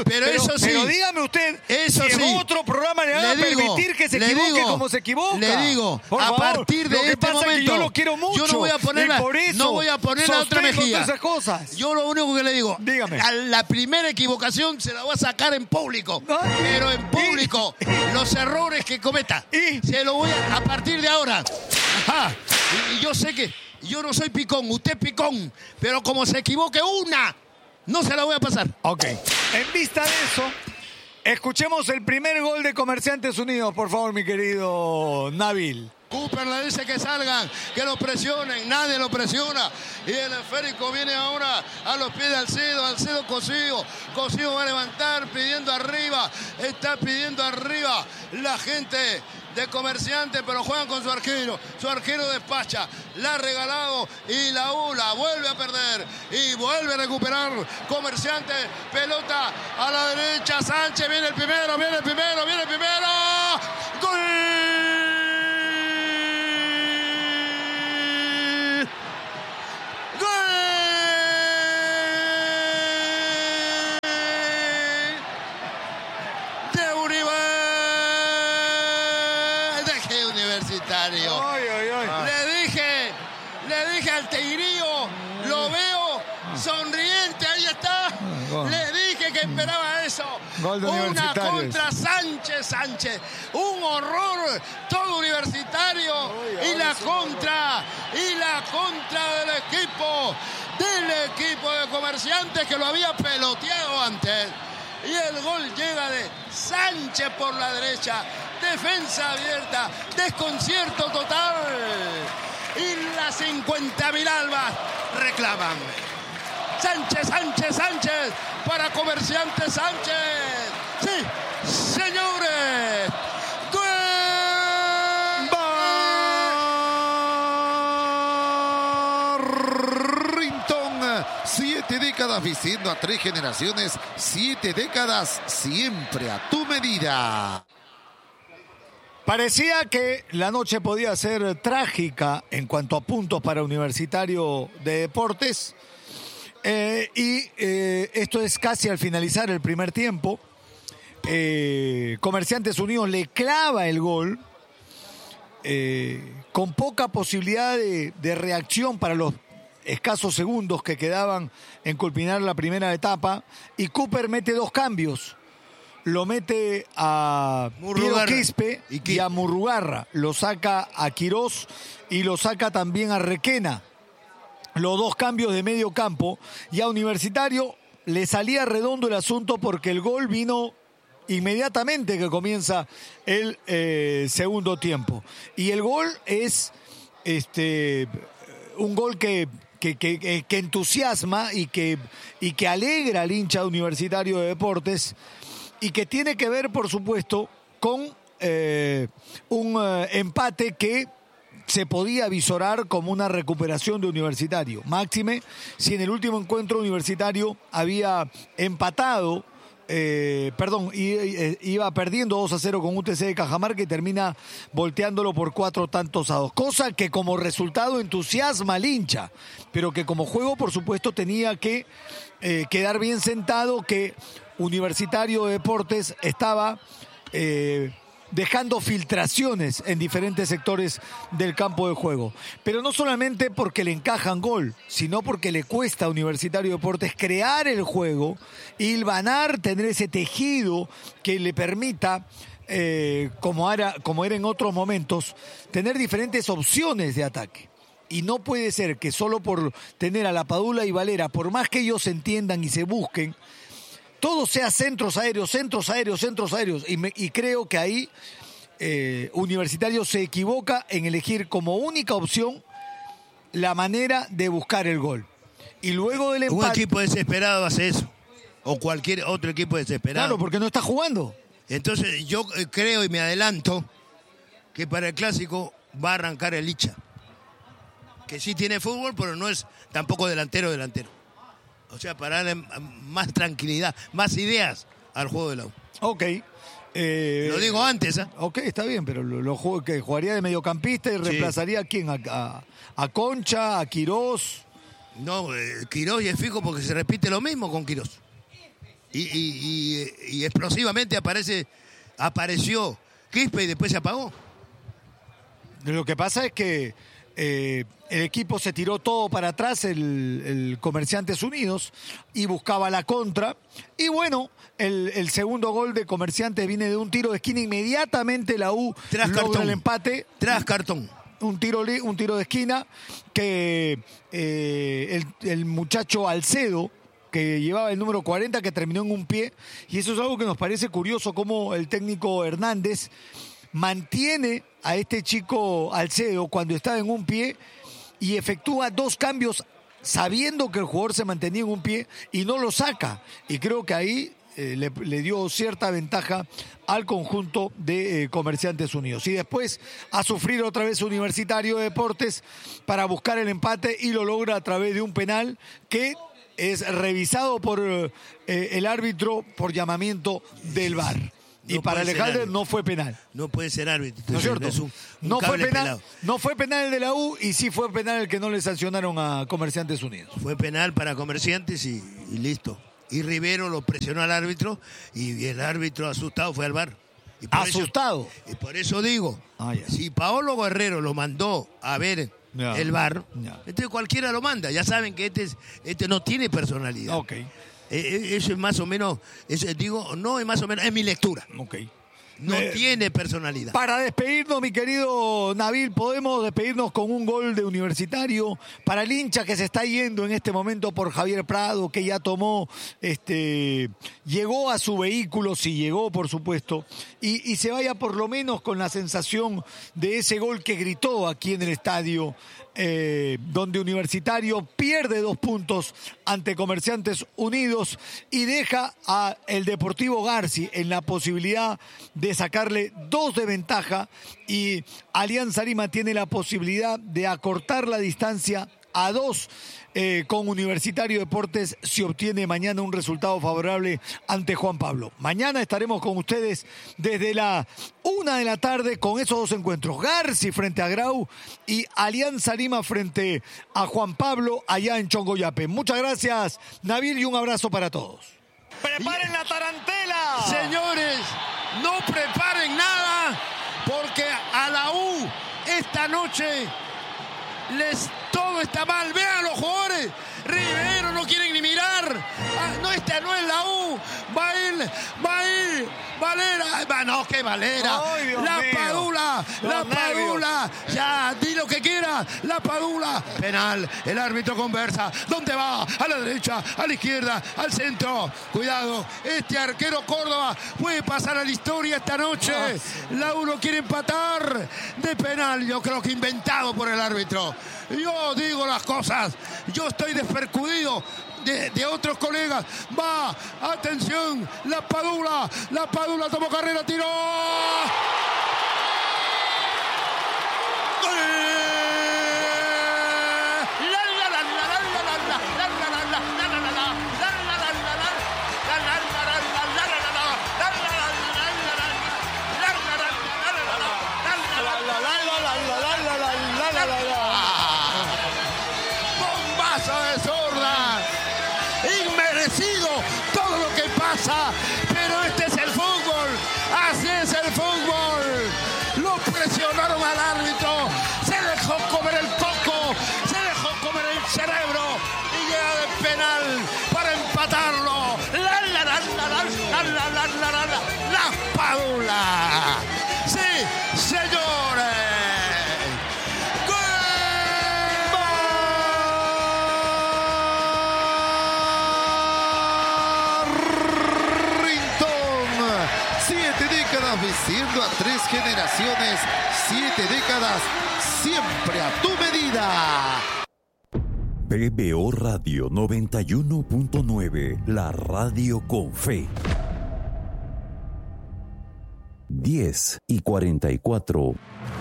Eso sí. Pero dígame usted, Eso si sí. en otro programa le van a Le digo, permitir que se le equivoque digo, como se equivoca. Le digo, Por a favor, partir de lo que este pasa momento, es que yo lo quiero mucho. yo no voy a poner y la, por eso no voy a poner la otra sostengo mejilla. todas esas cosas. Yo lo único que le digo, Dígame. a la primera equivocación se la voy a sacar en público, Ay. pero en público los errores que cometa ¿Y? se lo voy a, a partir de ahora. Ajá. Y, y yo sé que yo no soy picón, usted es picón, pero como se equivoque una, no se la voy a pasar. Ok. En vista de eso, escuchemos el primer gol de Comerciantes Unidos, por favor, mi querido Nabil. Cooper le dice que salgan, que lo presionen, nadie lo presiona. Y el esférico viene ahora a los pies de Alcedo, Alcedo Cosío. Cosío va a levantar pidiendo arriba, está pidiendo arriba la gente de Comerciantes, pero juegan con su arquero. Su arquero despacha, la ha regalado y la U la vuelve a perder y vuelve a recuperar Comerciantes. Pelota a la derecha, Sánchez, viene el primero, viene el primero, viene el primero. ¡Gol! Universitario. Ay, ay, ay. Le dije, le dije al Tigrillo, lo veo sonriente, ahí está. Gol. Le dije que esperaba eso. Gol de Una Universitarios. contra Sánchez Sánchez. Un horror todo Universitario. Y la contra, y la contra del equipo, del equipo de Comerciantes que lo había peloteado antes. Y el gol llega de Sánchez por la derecha. Defensa abierta. Desconcierto total. Y las cincuenta mil albas reclaman. Sánchez, Sánchez, Sánchez. Para Comerciantes Sánchez. Sí, señores. ¡Gol! Barrington, siete décadas vistiendo a tres generaciones, siete décadas siempre a tu medida. Parecía que la noche podía ser trágica en cuanto a puntos para Universitario de Deportes. Eh, y eh, esto es casi al finalizar el primer tiempo. Eh, Comerciantes Unidos le clava el gol eh, con poca posibilidad de, de reacción para los escasos segundos que quedaban en culminar la primera etapa. Y Cooper mete dos cambios. Lo mete a Piero Quispe y, y a Murrugarra. Lo saca a Quirós y lo saca también a Requena. Los dos cambios de medio campo. Y a Universitario le salía redondo el asunto porque el gol vino inmediatamente que comienza el eh, segundo tiempo. Y el gol es este un gol que, que, que, que entusiasma y que, y que alegra al hincha Universitario de Deportes. Y que tiene que ver, por supuesto, con eh, un eh, empate que se podía visorar como una recuperación de Universitario. Máxime, si en el último encuentro Universitario había empatado, eh, perdón, iba perdiendo dos a cero con U T C de Cajamarca y termina volteándolo por cuatro tantos a dos. Cosa que como resultado entusiasma al hincha, pero que como juego, por supuesto, tenía que eh, quedar bien sentado que Universitario de Deportes estaba eh, dejando filtraciones en diferentes sectores del campo de juego. Pero no solamente porque le encajan gol, sino porque le cuesta a Universitario de Deportes crear el juego, hilvanar, tener ese tejido que le permita, eh, como, era, como era en otros momentos, tener diferentes opciones de ataque. Y no puede ser que solo por tener a La Padula y Valera, por más que ellos se entiendan y se busquen, todo sea centros aéreos, centros aéreos, centros aéreos. Y, me, y creo que ahí eh, Universitario se equivoca en elegir como única opción la manera de buscar el gol. Y luego del empate... Un equipo desesperado hace eso. O cualquier otro equipo desesperado. Claro, porque no está jugando. Entonces yo creo y me adelanto que para el Clásico va a arrancar el Licha. Que sí tiene fútbol, pero no es tampoco delantero delantero. O sea, para darle más tranquilidad, más ideas al juego de la U. Ok. Eh, lo digo antes, ¿eh? Ok, está bien, pero lo, lo que jugaría de mediocampista y sí. ¿Reemplazaría a quién? ¿A, a, a Concha? ¿A Quirós? No, eh, Quirós y es fijo porque se repite lo mismo con Quirós. y, y, y, y explosivamente aparece, apareció Quispe y después se apagó. Lo que pasa es que eh, el equipo se tiró todo para atrás, el, el Comerciantes Unidos, y buscaba la contra. Y bueno, el, el segundo gol de Comerciantes viene de un tiro de esquina. Inmediatamente la U Tras logra cartón. el empate. Tras cartón. Un tiro, un tiro de esquina que eh, el, el muchacho Alcedo, que llevaba el número cuarenta, que terminó en un pie. Y eso es algo que nos parece curioso, cómo el técnico Hernández mantiene a este chico Alcedo cuando estaba en un pie y efectúa dos cambios sabiendo que el jugador se mantenía en un pie y no lo saca. Y creo que ahí eh, le, le dio cierta ventaja al conjunto de eh, Comerciantes Unidos. Y después a sufrir otra vez Universitario de Deportes para buscar el empate y lo logra a través de un penal que es revisado por eh, el árbitro por llamamiento del V A R. Y No para puede ser Alejandro árbitro. no fue penal. No puede ser árbitro. ¿No es cierto? Es un, un no, fue cable penal, pelado. no fue penal el de la U y sí fue penal el que no le sancionaron a Comerciantes Unidos. Fue penal para Comerciantes y, y listo. Y Rivero lo presionó al árbitro y el árbitro asustado fue al V A R. Y por ¿Asustado? Eso, y por eso digo, Ah, ya. si Paolo Guerrero lo mandó a ver Ya. el V A R, Ya. entonces cualquiera lo manda. Ya saben que este, es- este no tiene personalidad. Ok, Eh, eh, Eso es más o menos, eso, digo, no es más o menos, es mi lectura. ok. No Eh, tiene personalidad. Para despedirnos, mi querido Nabil, podemos despedirnos con un gol de Universitario para el hincha que se está yendo en este momento por Javier Prado, que ya tomó, este, llegó a su vehículo, si llegó, por supuesto, y, y se vaya por lo menos con la sensación de ese gol que gritó aquí en el estadio, eh, donde Universitario pierde dos puntos ante Comerciantes Unidos y deja a el Deportivo Garci en la posibilidad de sacarle dos de ventaja, y Alianza Lima tiene la posibilidad de acortar la distancia a dos eh, con Universitario Deportes si obtiene mañana un resultado favorable ante Juan Pablo. Mañana estaremos con ustedes desde la una de la tarde con esos dos encuentros: Garci frente a Grau y Alianza Lima frente a Juan Pablo allá en Chongoyape. Muchas gracias, Nabil, y un abrazo para todos. ¡Preparen la tarantela! Señores, no preparen nada porque a la U esta noche les todo está mal. Vean los jugadores. Rivero no quieren ni mirar. Ah, no, esta no es la U. Va a ir, va a ir. Valera. Va, no, que Valera. Ay, Dios la mío. Padula. Los La nervios. Padula. Ya, di lo que quiera. La Padula. Penal. El árbitro conversa. ¿Dónde va? A la derecha, a la izquierda, al centro. Cuidado. Este arquero Córdoba puede pasar a la historia esta noche. La U no quiere empatar de penal. Yo creo que inventado por el árbitro. Yo digo las cosas. Yo estoy despercudido de, de otros colegas. Va, atención, la Padula. La Padula tomó carrera, tiró. ¡Gol! La, la, la, la, la, la, la, la, la, la, la, la, la, la, la, la. Bombazo de zurda. Inmerecido todo lo que pasa, pero este es el fútbol. Así es el fútbol. Lo presionaron al árbitro. Se dejó comer el coco. Se dejó comer el cerebro. Y llega de penal para empatarlo. La, la, la, la, la, la, la, la, la, la, la, la Padula. Sí, señores. Siete décadas vistiendo a tres generaciones. Siete décadas siempre a tu medida. P B O Radio noventa y uno punto nueve, la radio con fe. diez y cuarenta y cuatro.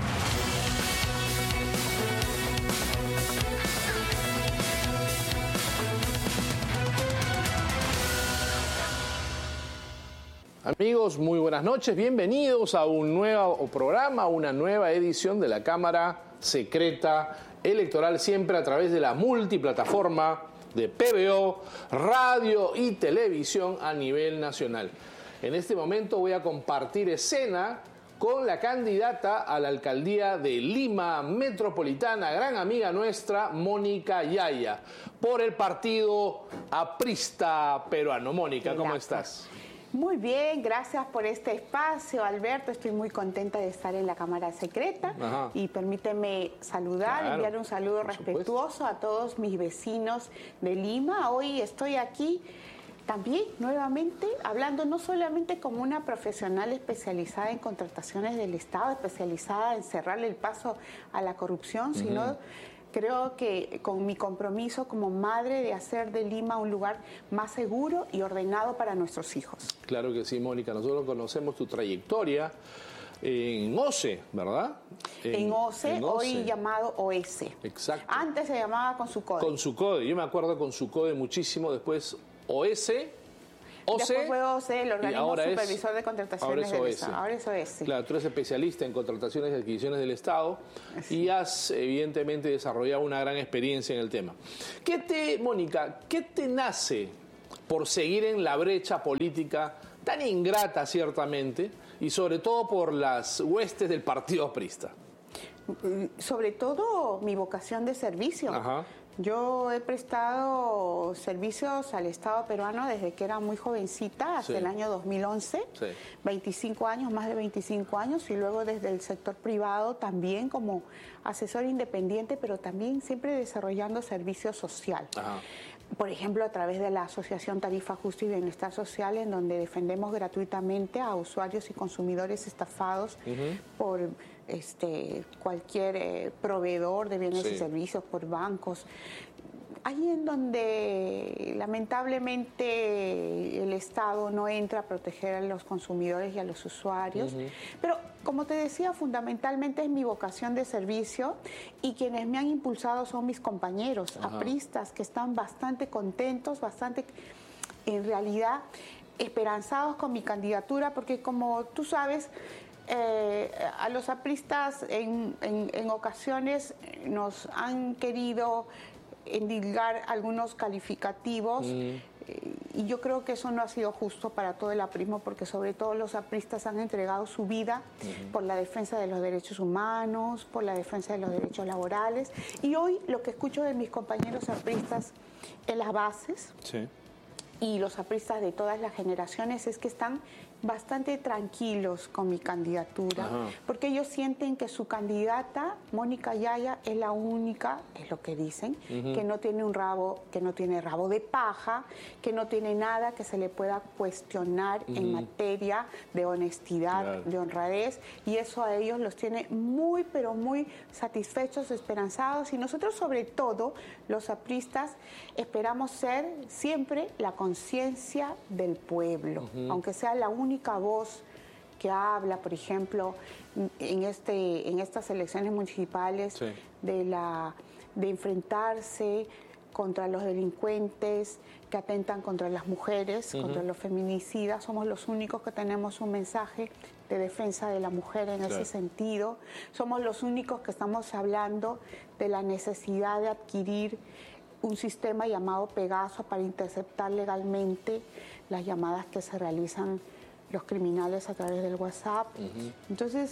Amigos, muy buenas noches. Bienvenidos a un nuevo programa, una nueva edición de la Cámara Secreta Electoral, siempre a través de la multiplataforma de P B O, radio y televisión a nivel nacional. En este momento voy a compartir escena con la candidata a la alcaldía de Lima Metropolitana, gran amiga nuestra, Mónica Yaya, por el partido aprista peruano. Mónica, ¿cómo estás? Muy bien, gracias por este espacio, Alberto. Estoy muy contenta de estar en la Cámara Secreta. Ajá. Y permíteme saludar, claro, enviar un saludo respetuoso a todos mis vecinos de Lima. Hoy estoy aquí también nuevamente hablando no solamente como una profesional especializada en contrataciones del Estado, especializada en cerrarle el paso a la corrupción, uh-huh. sino creo que con mi compromiso como madre de hacer de Lima un lugar más seguro y ordenado para nuestros hijos. Claro que sí, Mónica. Nosotros conocemos tu trayectoria en O C E, ¿verdad? En, en O C E, en O C E, hoy llamado O S. Exacto. Antes se llamaba Consukode. Consukode. Yo me acuerdo Consukode muchísimo, después O S, O C E, después fue O C E, el organismo supervisor es, de contrataciones del Estado. Ahora es O S. Claro, tú eres especialista en contrataciones y adquisiciones del Estado sí. y has evidentemente desarrollado una gran experiencia en el tema. ¿Qué te, Mónica, qué te nace por seguir en la brecha política tan ingrata ciertamente y sobre todo por las huestes del partido aprista? Sobre todo mi vocación de servicio. Ajá. Yo he prestado servicios al Estado peruano desde que era muy jovencita, hasta sí. el año dos mil once, sí. veinticinco años, más de veinticinco años, y luego desde el sector privado también como asesor independiente, pero también siempre desarrollando servicio social. Ajá. Por ejemplo, a través de la Asociación Tarifa Justa y Bienestar Social, en donde defendemos gratuitamente a usuarios y consumidores estafados uh-huh. por este, cualquier eh, proveedor de bienes sí. y servicios, por bancos. Ahí en donde lamentablemente el Estado no entra a proteger a los consumidores y a los usuarios. Uh-huh. Pero como te decía, fundamentalmente es mi vocación de servicio y quienes me han impulsado son mis compañeros uh-huh. apristas, que están bastante contentos, bastante, en realidad, esperanzados con mi candidatura, porque como tú sabes, Eh, a los apristas en, en, en ocasiones nos han querido endilgar algunos calificativos mm. eh, y yo creo que eso no ha sido justo para todo el aprismo, porque sobre todo los apristas han entregado su vida mm. por la defensa de los derechos humanos, por la defensa de los derechos laborales, y hoy lo que escucho de mis compañeros apristas en las bases sí. y los apristas de todas las generaciones es que están bastante tranquilos con mi candidatura, Ajá. porque ellos sienten que su candidata, Mónica Yaya, es la única, es lo que dicen, uh-huh. que no tiene un rabo, que no tiene rabo de paja, que no tiene nada que se le pueda cuestionar uh-huh. en materia de honestidad, claro. de honradez, y eso a ellos los tiene muy, pero muy satisfechos, esperanzados, y nosotros sobre todo, los apristas, esperamos ser siempre la conciencia del pueblo, uh-huh. aunque sea la única única voz que habla, por ejemplo, en este en estas elecciones municipales sí. de la de enfrentarse contra los delincuentes que atentan contra las mujeres, uh-huh. contra los feminicidas. Somos los únicos que tenemos un mensaje de defensa de la mujer en claro. ese sentido. Somos los únicos que estamos hablando de la necesidad de adquirir un sistema llamado Pegaso para interceptar legalmente las llamadas que se realizan los criminales a través del WhatsApp. Uh-huh. Entonces,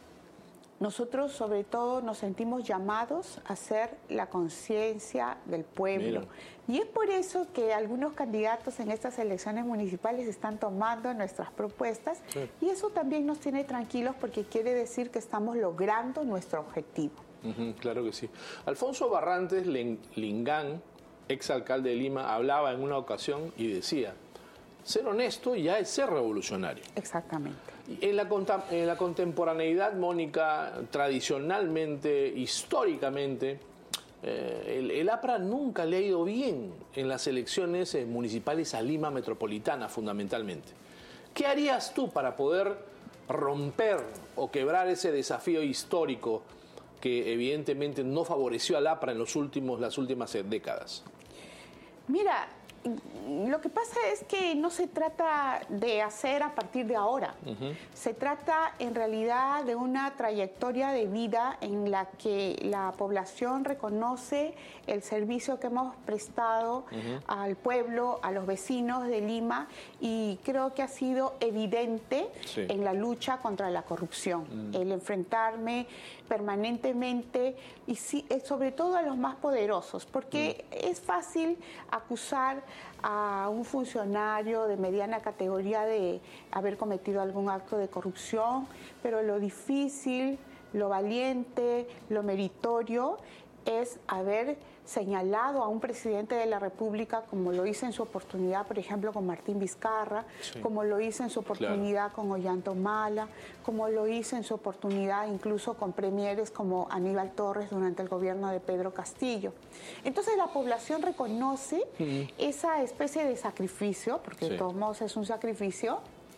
nosotros sobre todo nos sentimos llamados a ser la conciencia del pueblo. Mira. Y es por eso que algunos candidatos en estas elecciones municipales están tomando nuestras propuestas sí. y eso también nos tiene tranquilos porque quiere decir que estamos logrando nuestro objetivo. Uh-huh, claro que sí. Alfonso Barrantes Lingán, exalcalde de Lima, hablaba en una ocasión y decía: ser honesto ya es ser revolucionario. Exactamente. En la, en la contemporaneidad, Mónica, tradicionalmente, históricamente, eh, el, el APRA nunca le ha ido bien en las elecciones eh, municipales a Lima Metropolitana, fundamentalmente. ¿Qué harías tú para poder romper o quebrar ese desafío histórico que evidentemente no favoreció al APRA en los últimos, las últimas décadas? Mira, Lo que pasa es que no se trata de hacer a partir de ahora. Uh-huh. Se trata en realidad de una trayectoria de vida en la que la población reconoce el servicio que hemos prestado uh-huh. al pueblo, a los vecinos de Lima, y creo que ha sido evidente sí. en la lucha contra la corrupción. Uh-huh. El enfrentarme permanentemente y sí, sobre todo a los más poderosos, porque uh-huh. es fácil acusar a un funcionario de mediana categoría de haber cometido algún acto de corrupción, pero lo difícil, lo valiente, lo meritorio es haber señalado a un presidente de la República, como lo hice en su oportunidad, por ejemplo, con Martín Vizcarra, sí. como lo hice en su oportunidad claro. con Ollanta Humala, como lo hice en su oportunidad incluso con premieres como Aníbal Torres durante el gobierno de Pedro Castillo. Entonces la población reconoce uh-huh. esa especie de sacrificio, porque sí. de todos modos es un sacrificio,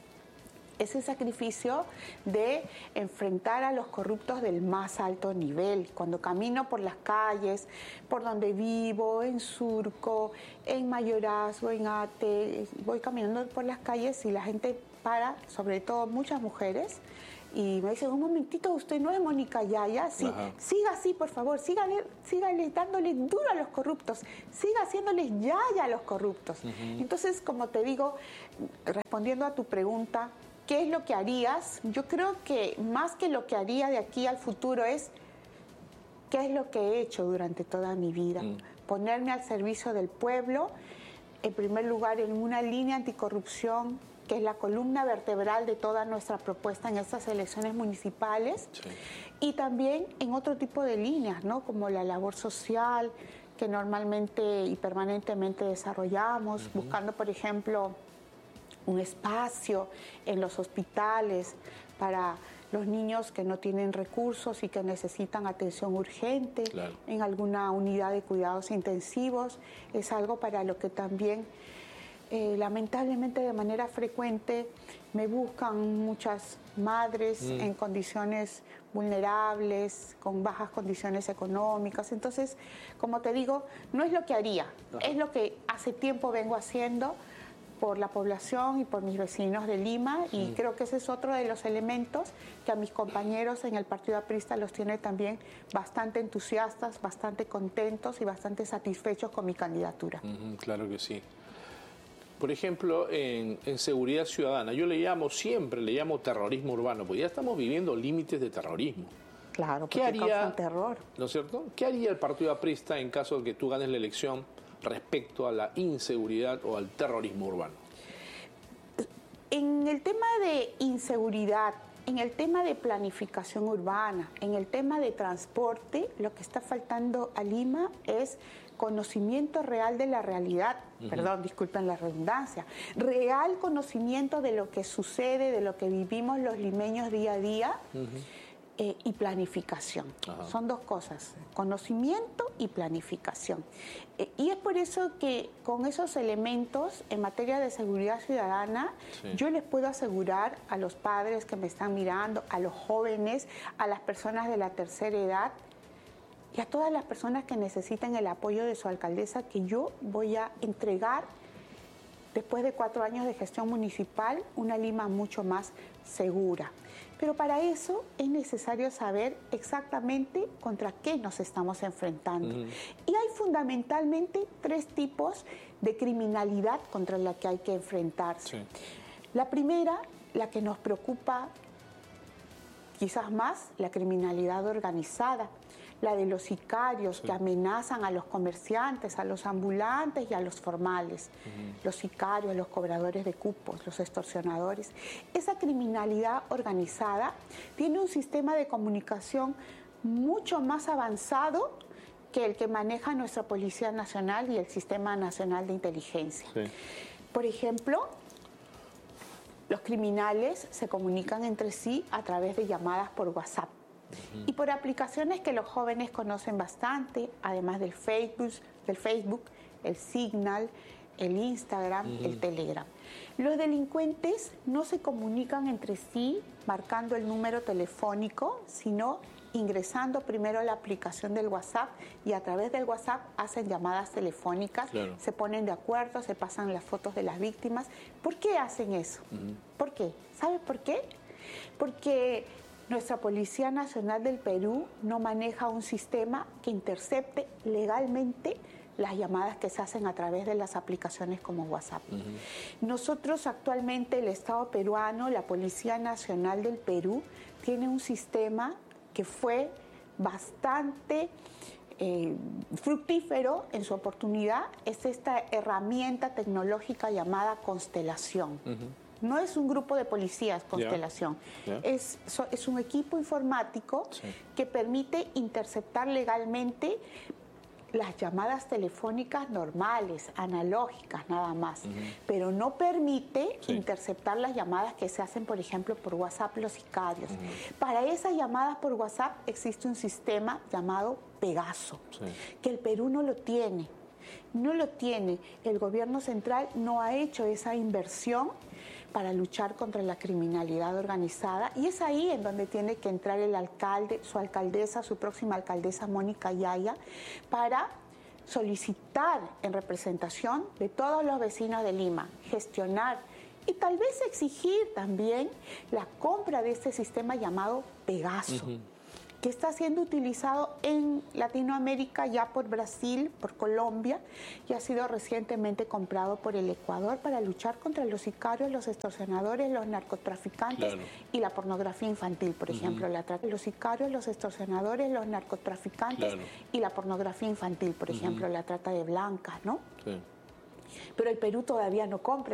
ese sacrificio de enfrentar a los corruptos del más alto nivel. Cuando camino por las calles, por donde vivo, en Surco, en Mayorazgo, en Ate, voy caminando por las calles y la gente para, sobre todo muchas mujeres, y me dicen, un momentito, usted no es Mónica Yaya, sí, siga así, por favor, sígale, sígale dándole duro a los corruptos, siga haciéndoles yaya a los corruptos. Uh-huh. Entonces, como te digo, respondiendo a tu pregunta, ¿qué es lo que harías? Yo creo que más que lo que haría de aquí al futuro es qué es lo que he hecho durante toda mi vida. Mm. Ponerme al servicio del pueblo, en primer lugar en una línea anticorrupción, que es la columna vertebral de toda nuestra propuesta en estas elecciones municipales, sí. y también en otro tipo de líneas, ¿no? Como la labor social, que normalmente y permanentemente desarrollamos, uh-huh. buscando, por ejemplo, un espacio en los hospitales para los niños que no tienen recursos y que necesitan atención urgente, claro. en alguna unidad de cuidados intensivos. Es algo para lo que también, eh, lamentablemente, de manera frecuente me buscan muchas madres mm. en condiciones vulnerables, con bajas condiciones económicas. Entonces, como te digo, no es lo que haría, Ajá. es lo que hace tiempo vengo haciendo por la población y por mis vecinos de Lima, y mm. creo que ese es otro de los elementos que a mis compañeros en el Partido Aprista los tiene también bastante entusiastas, bastante contentos y bastante satisfechos con mi candidatura. Mm-hmm, claro que sí. Por ejemplo, en, en seguridad ciudadana, yo le llamo siempre, le llamo terrorismo urbano, porque ya estamos viviendo límites de terrorismo. Claro, porque ¿Qué haría, causan terror. ¿No es cierto? ¿Qué haría el Partido Aprista en caso de que tú ganes la elección respecto a la inseguridad o al terrorismo urbano? En el tema de inseguridad, en el tema de planificación urbana, en el tema de transporte, lo que está faltando a Lima es conocimiento real de la realidad, uh-huh. perdón, disculpen la redundancia, real conocimiento de lo que sucede, de lo que vivimos los limeños día a día, uh-huh. eh, y planificación. Uh-huh. Son dos cosas, conocimiento y planificación. Eh, y es por eso que con esos elementos en materia de seguridad ciudadana, sí. yo les puedo asegurar a los padres que me están mirando, a los jóvenes, a las personas de la tercera edad, y a todas las personas que necesitan el apoyo de su alcaldesa, que yo voy a entregar, después de cuatro años de gestión municipal, una Lima mucho más segura. Pero para eso es necesario saber exactamente contra qué nos estamos enfrentando. Uh-huh. Y hay fundamentalmente tres tipos de criminalidad contra la que hay que enfrentarse. Sí. La primera, la que nos preocupa quizás más, la criminalidad organizada, la de los sicarios, sí. que amenazan a los comerciantes, a los ambulantes y a los formales, uh-huh. los sicarios, los cobradores de cupos, los extorsionadores. Esa criminalidad organizada tiene un sistema de comunicación mucho más avanzado que el que maneja nuestra Policía Nacional y el Sistema Nacional de Inteligencia. Sí. Por ejemplo, los criminales se comunican entre sí a través de llamadas por WhatsApp. Uh-huh. Y por aplicaciones que los jóvenes conocen bastante, además del Facebook, del Facebook, el Signal, el Instagram, uh-huh. el Telegram. Los delincuentes no se comunican entre sí marcando el número telefónico, sino ingresando primero a la aplicación del WhatsApp y a través del WhatsApp hacen llamadas telefónicas, claro. se ponen de acuerdo, se pasan las fotos de las víctimas. ¿Por qué hacen eso? Uh-huh. ¿Por qué? ¿Sabe por qué? Porque nuestra Policía Nacional del Perú no maneja un sistema que intercepte legalmente las llamadas que se hacen a través de las aplicaciones como WhatsApp. Uh-huh. Nosotros actualmente, el Estado peruano, la Policía Nacional del Perú, tiene un sistema que fue bastante eh, fructífero en su oportunidad. Es esta herramienta tecnológica llamada Constelación. Uh-huh. No es un grupo de policías, Constelación. Yeah. Yeah. Es, so, es un equipo informático sí. que permite interceptar legalmente las llamadas telefónicas normales, analógicas nada más, uh-huh. pero no permite sí. interceptar las llamadas que se hacen, por ejemplo, por WhatsApp los sicarios. Uh-huh. Para esas llamadas por WhatsApp existe un sistema llamado Pegaso, sí. que el Perú no lo tiene. No lo tiene. El gobierno central no ha hecho esa inversión para luchar contra la criminalidad organizada, y es ahí en donde tiene que entrar el alcalde, su alcaldesa, su próxima alcaldesa Mónica Yaya, para solicitar en representación de todos los vecinos de Lima, gestionar y tal vez exigir también la compra de este sistema llamado Pegaso. Uh-huh. que está siendo utilizado en Latinoamérica ya por Brasil, por Colombia, y ha sido recientemente comprado por el Ecuador para luchar contra los sicarios, los extorsionadores, los narcotraficantes claro. y la pornografía infantil, por uh-huh. ejemplo. La trata, los sicarios, los extorsionadores, los narcotraficantes claro. y la pornografía infantil, por uh-huh. ejemplo, la trata de blancas, ¿no? Sí. Pero el Perú todavía no compra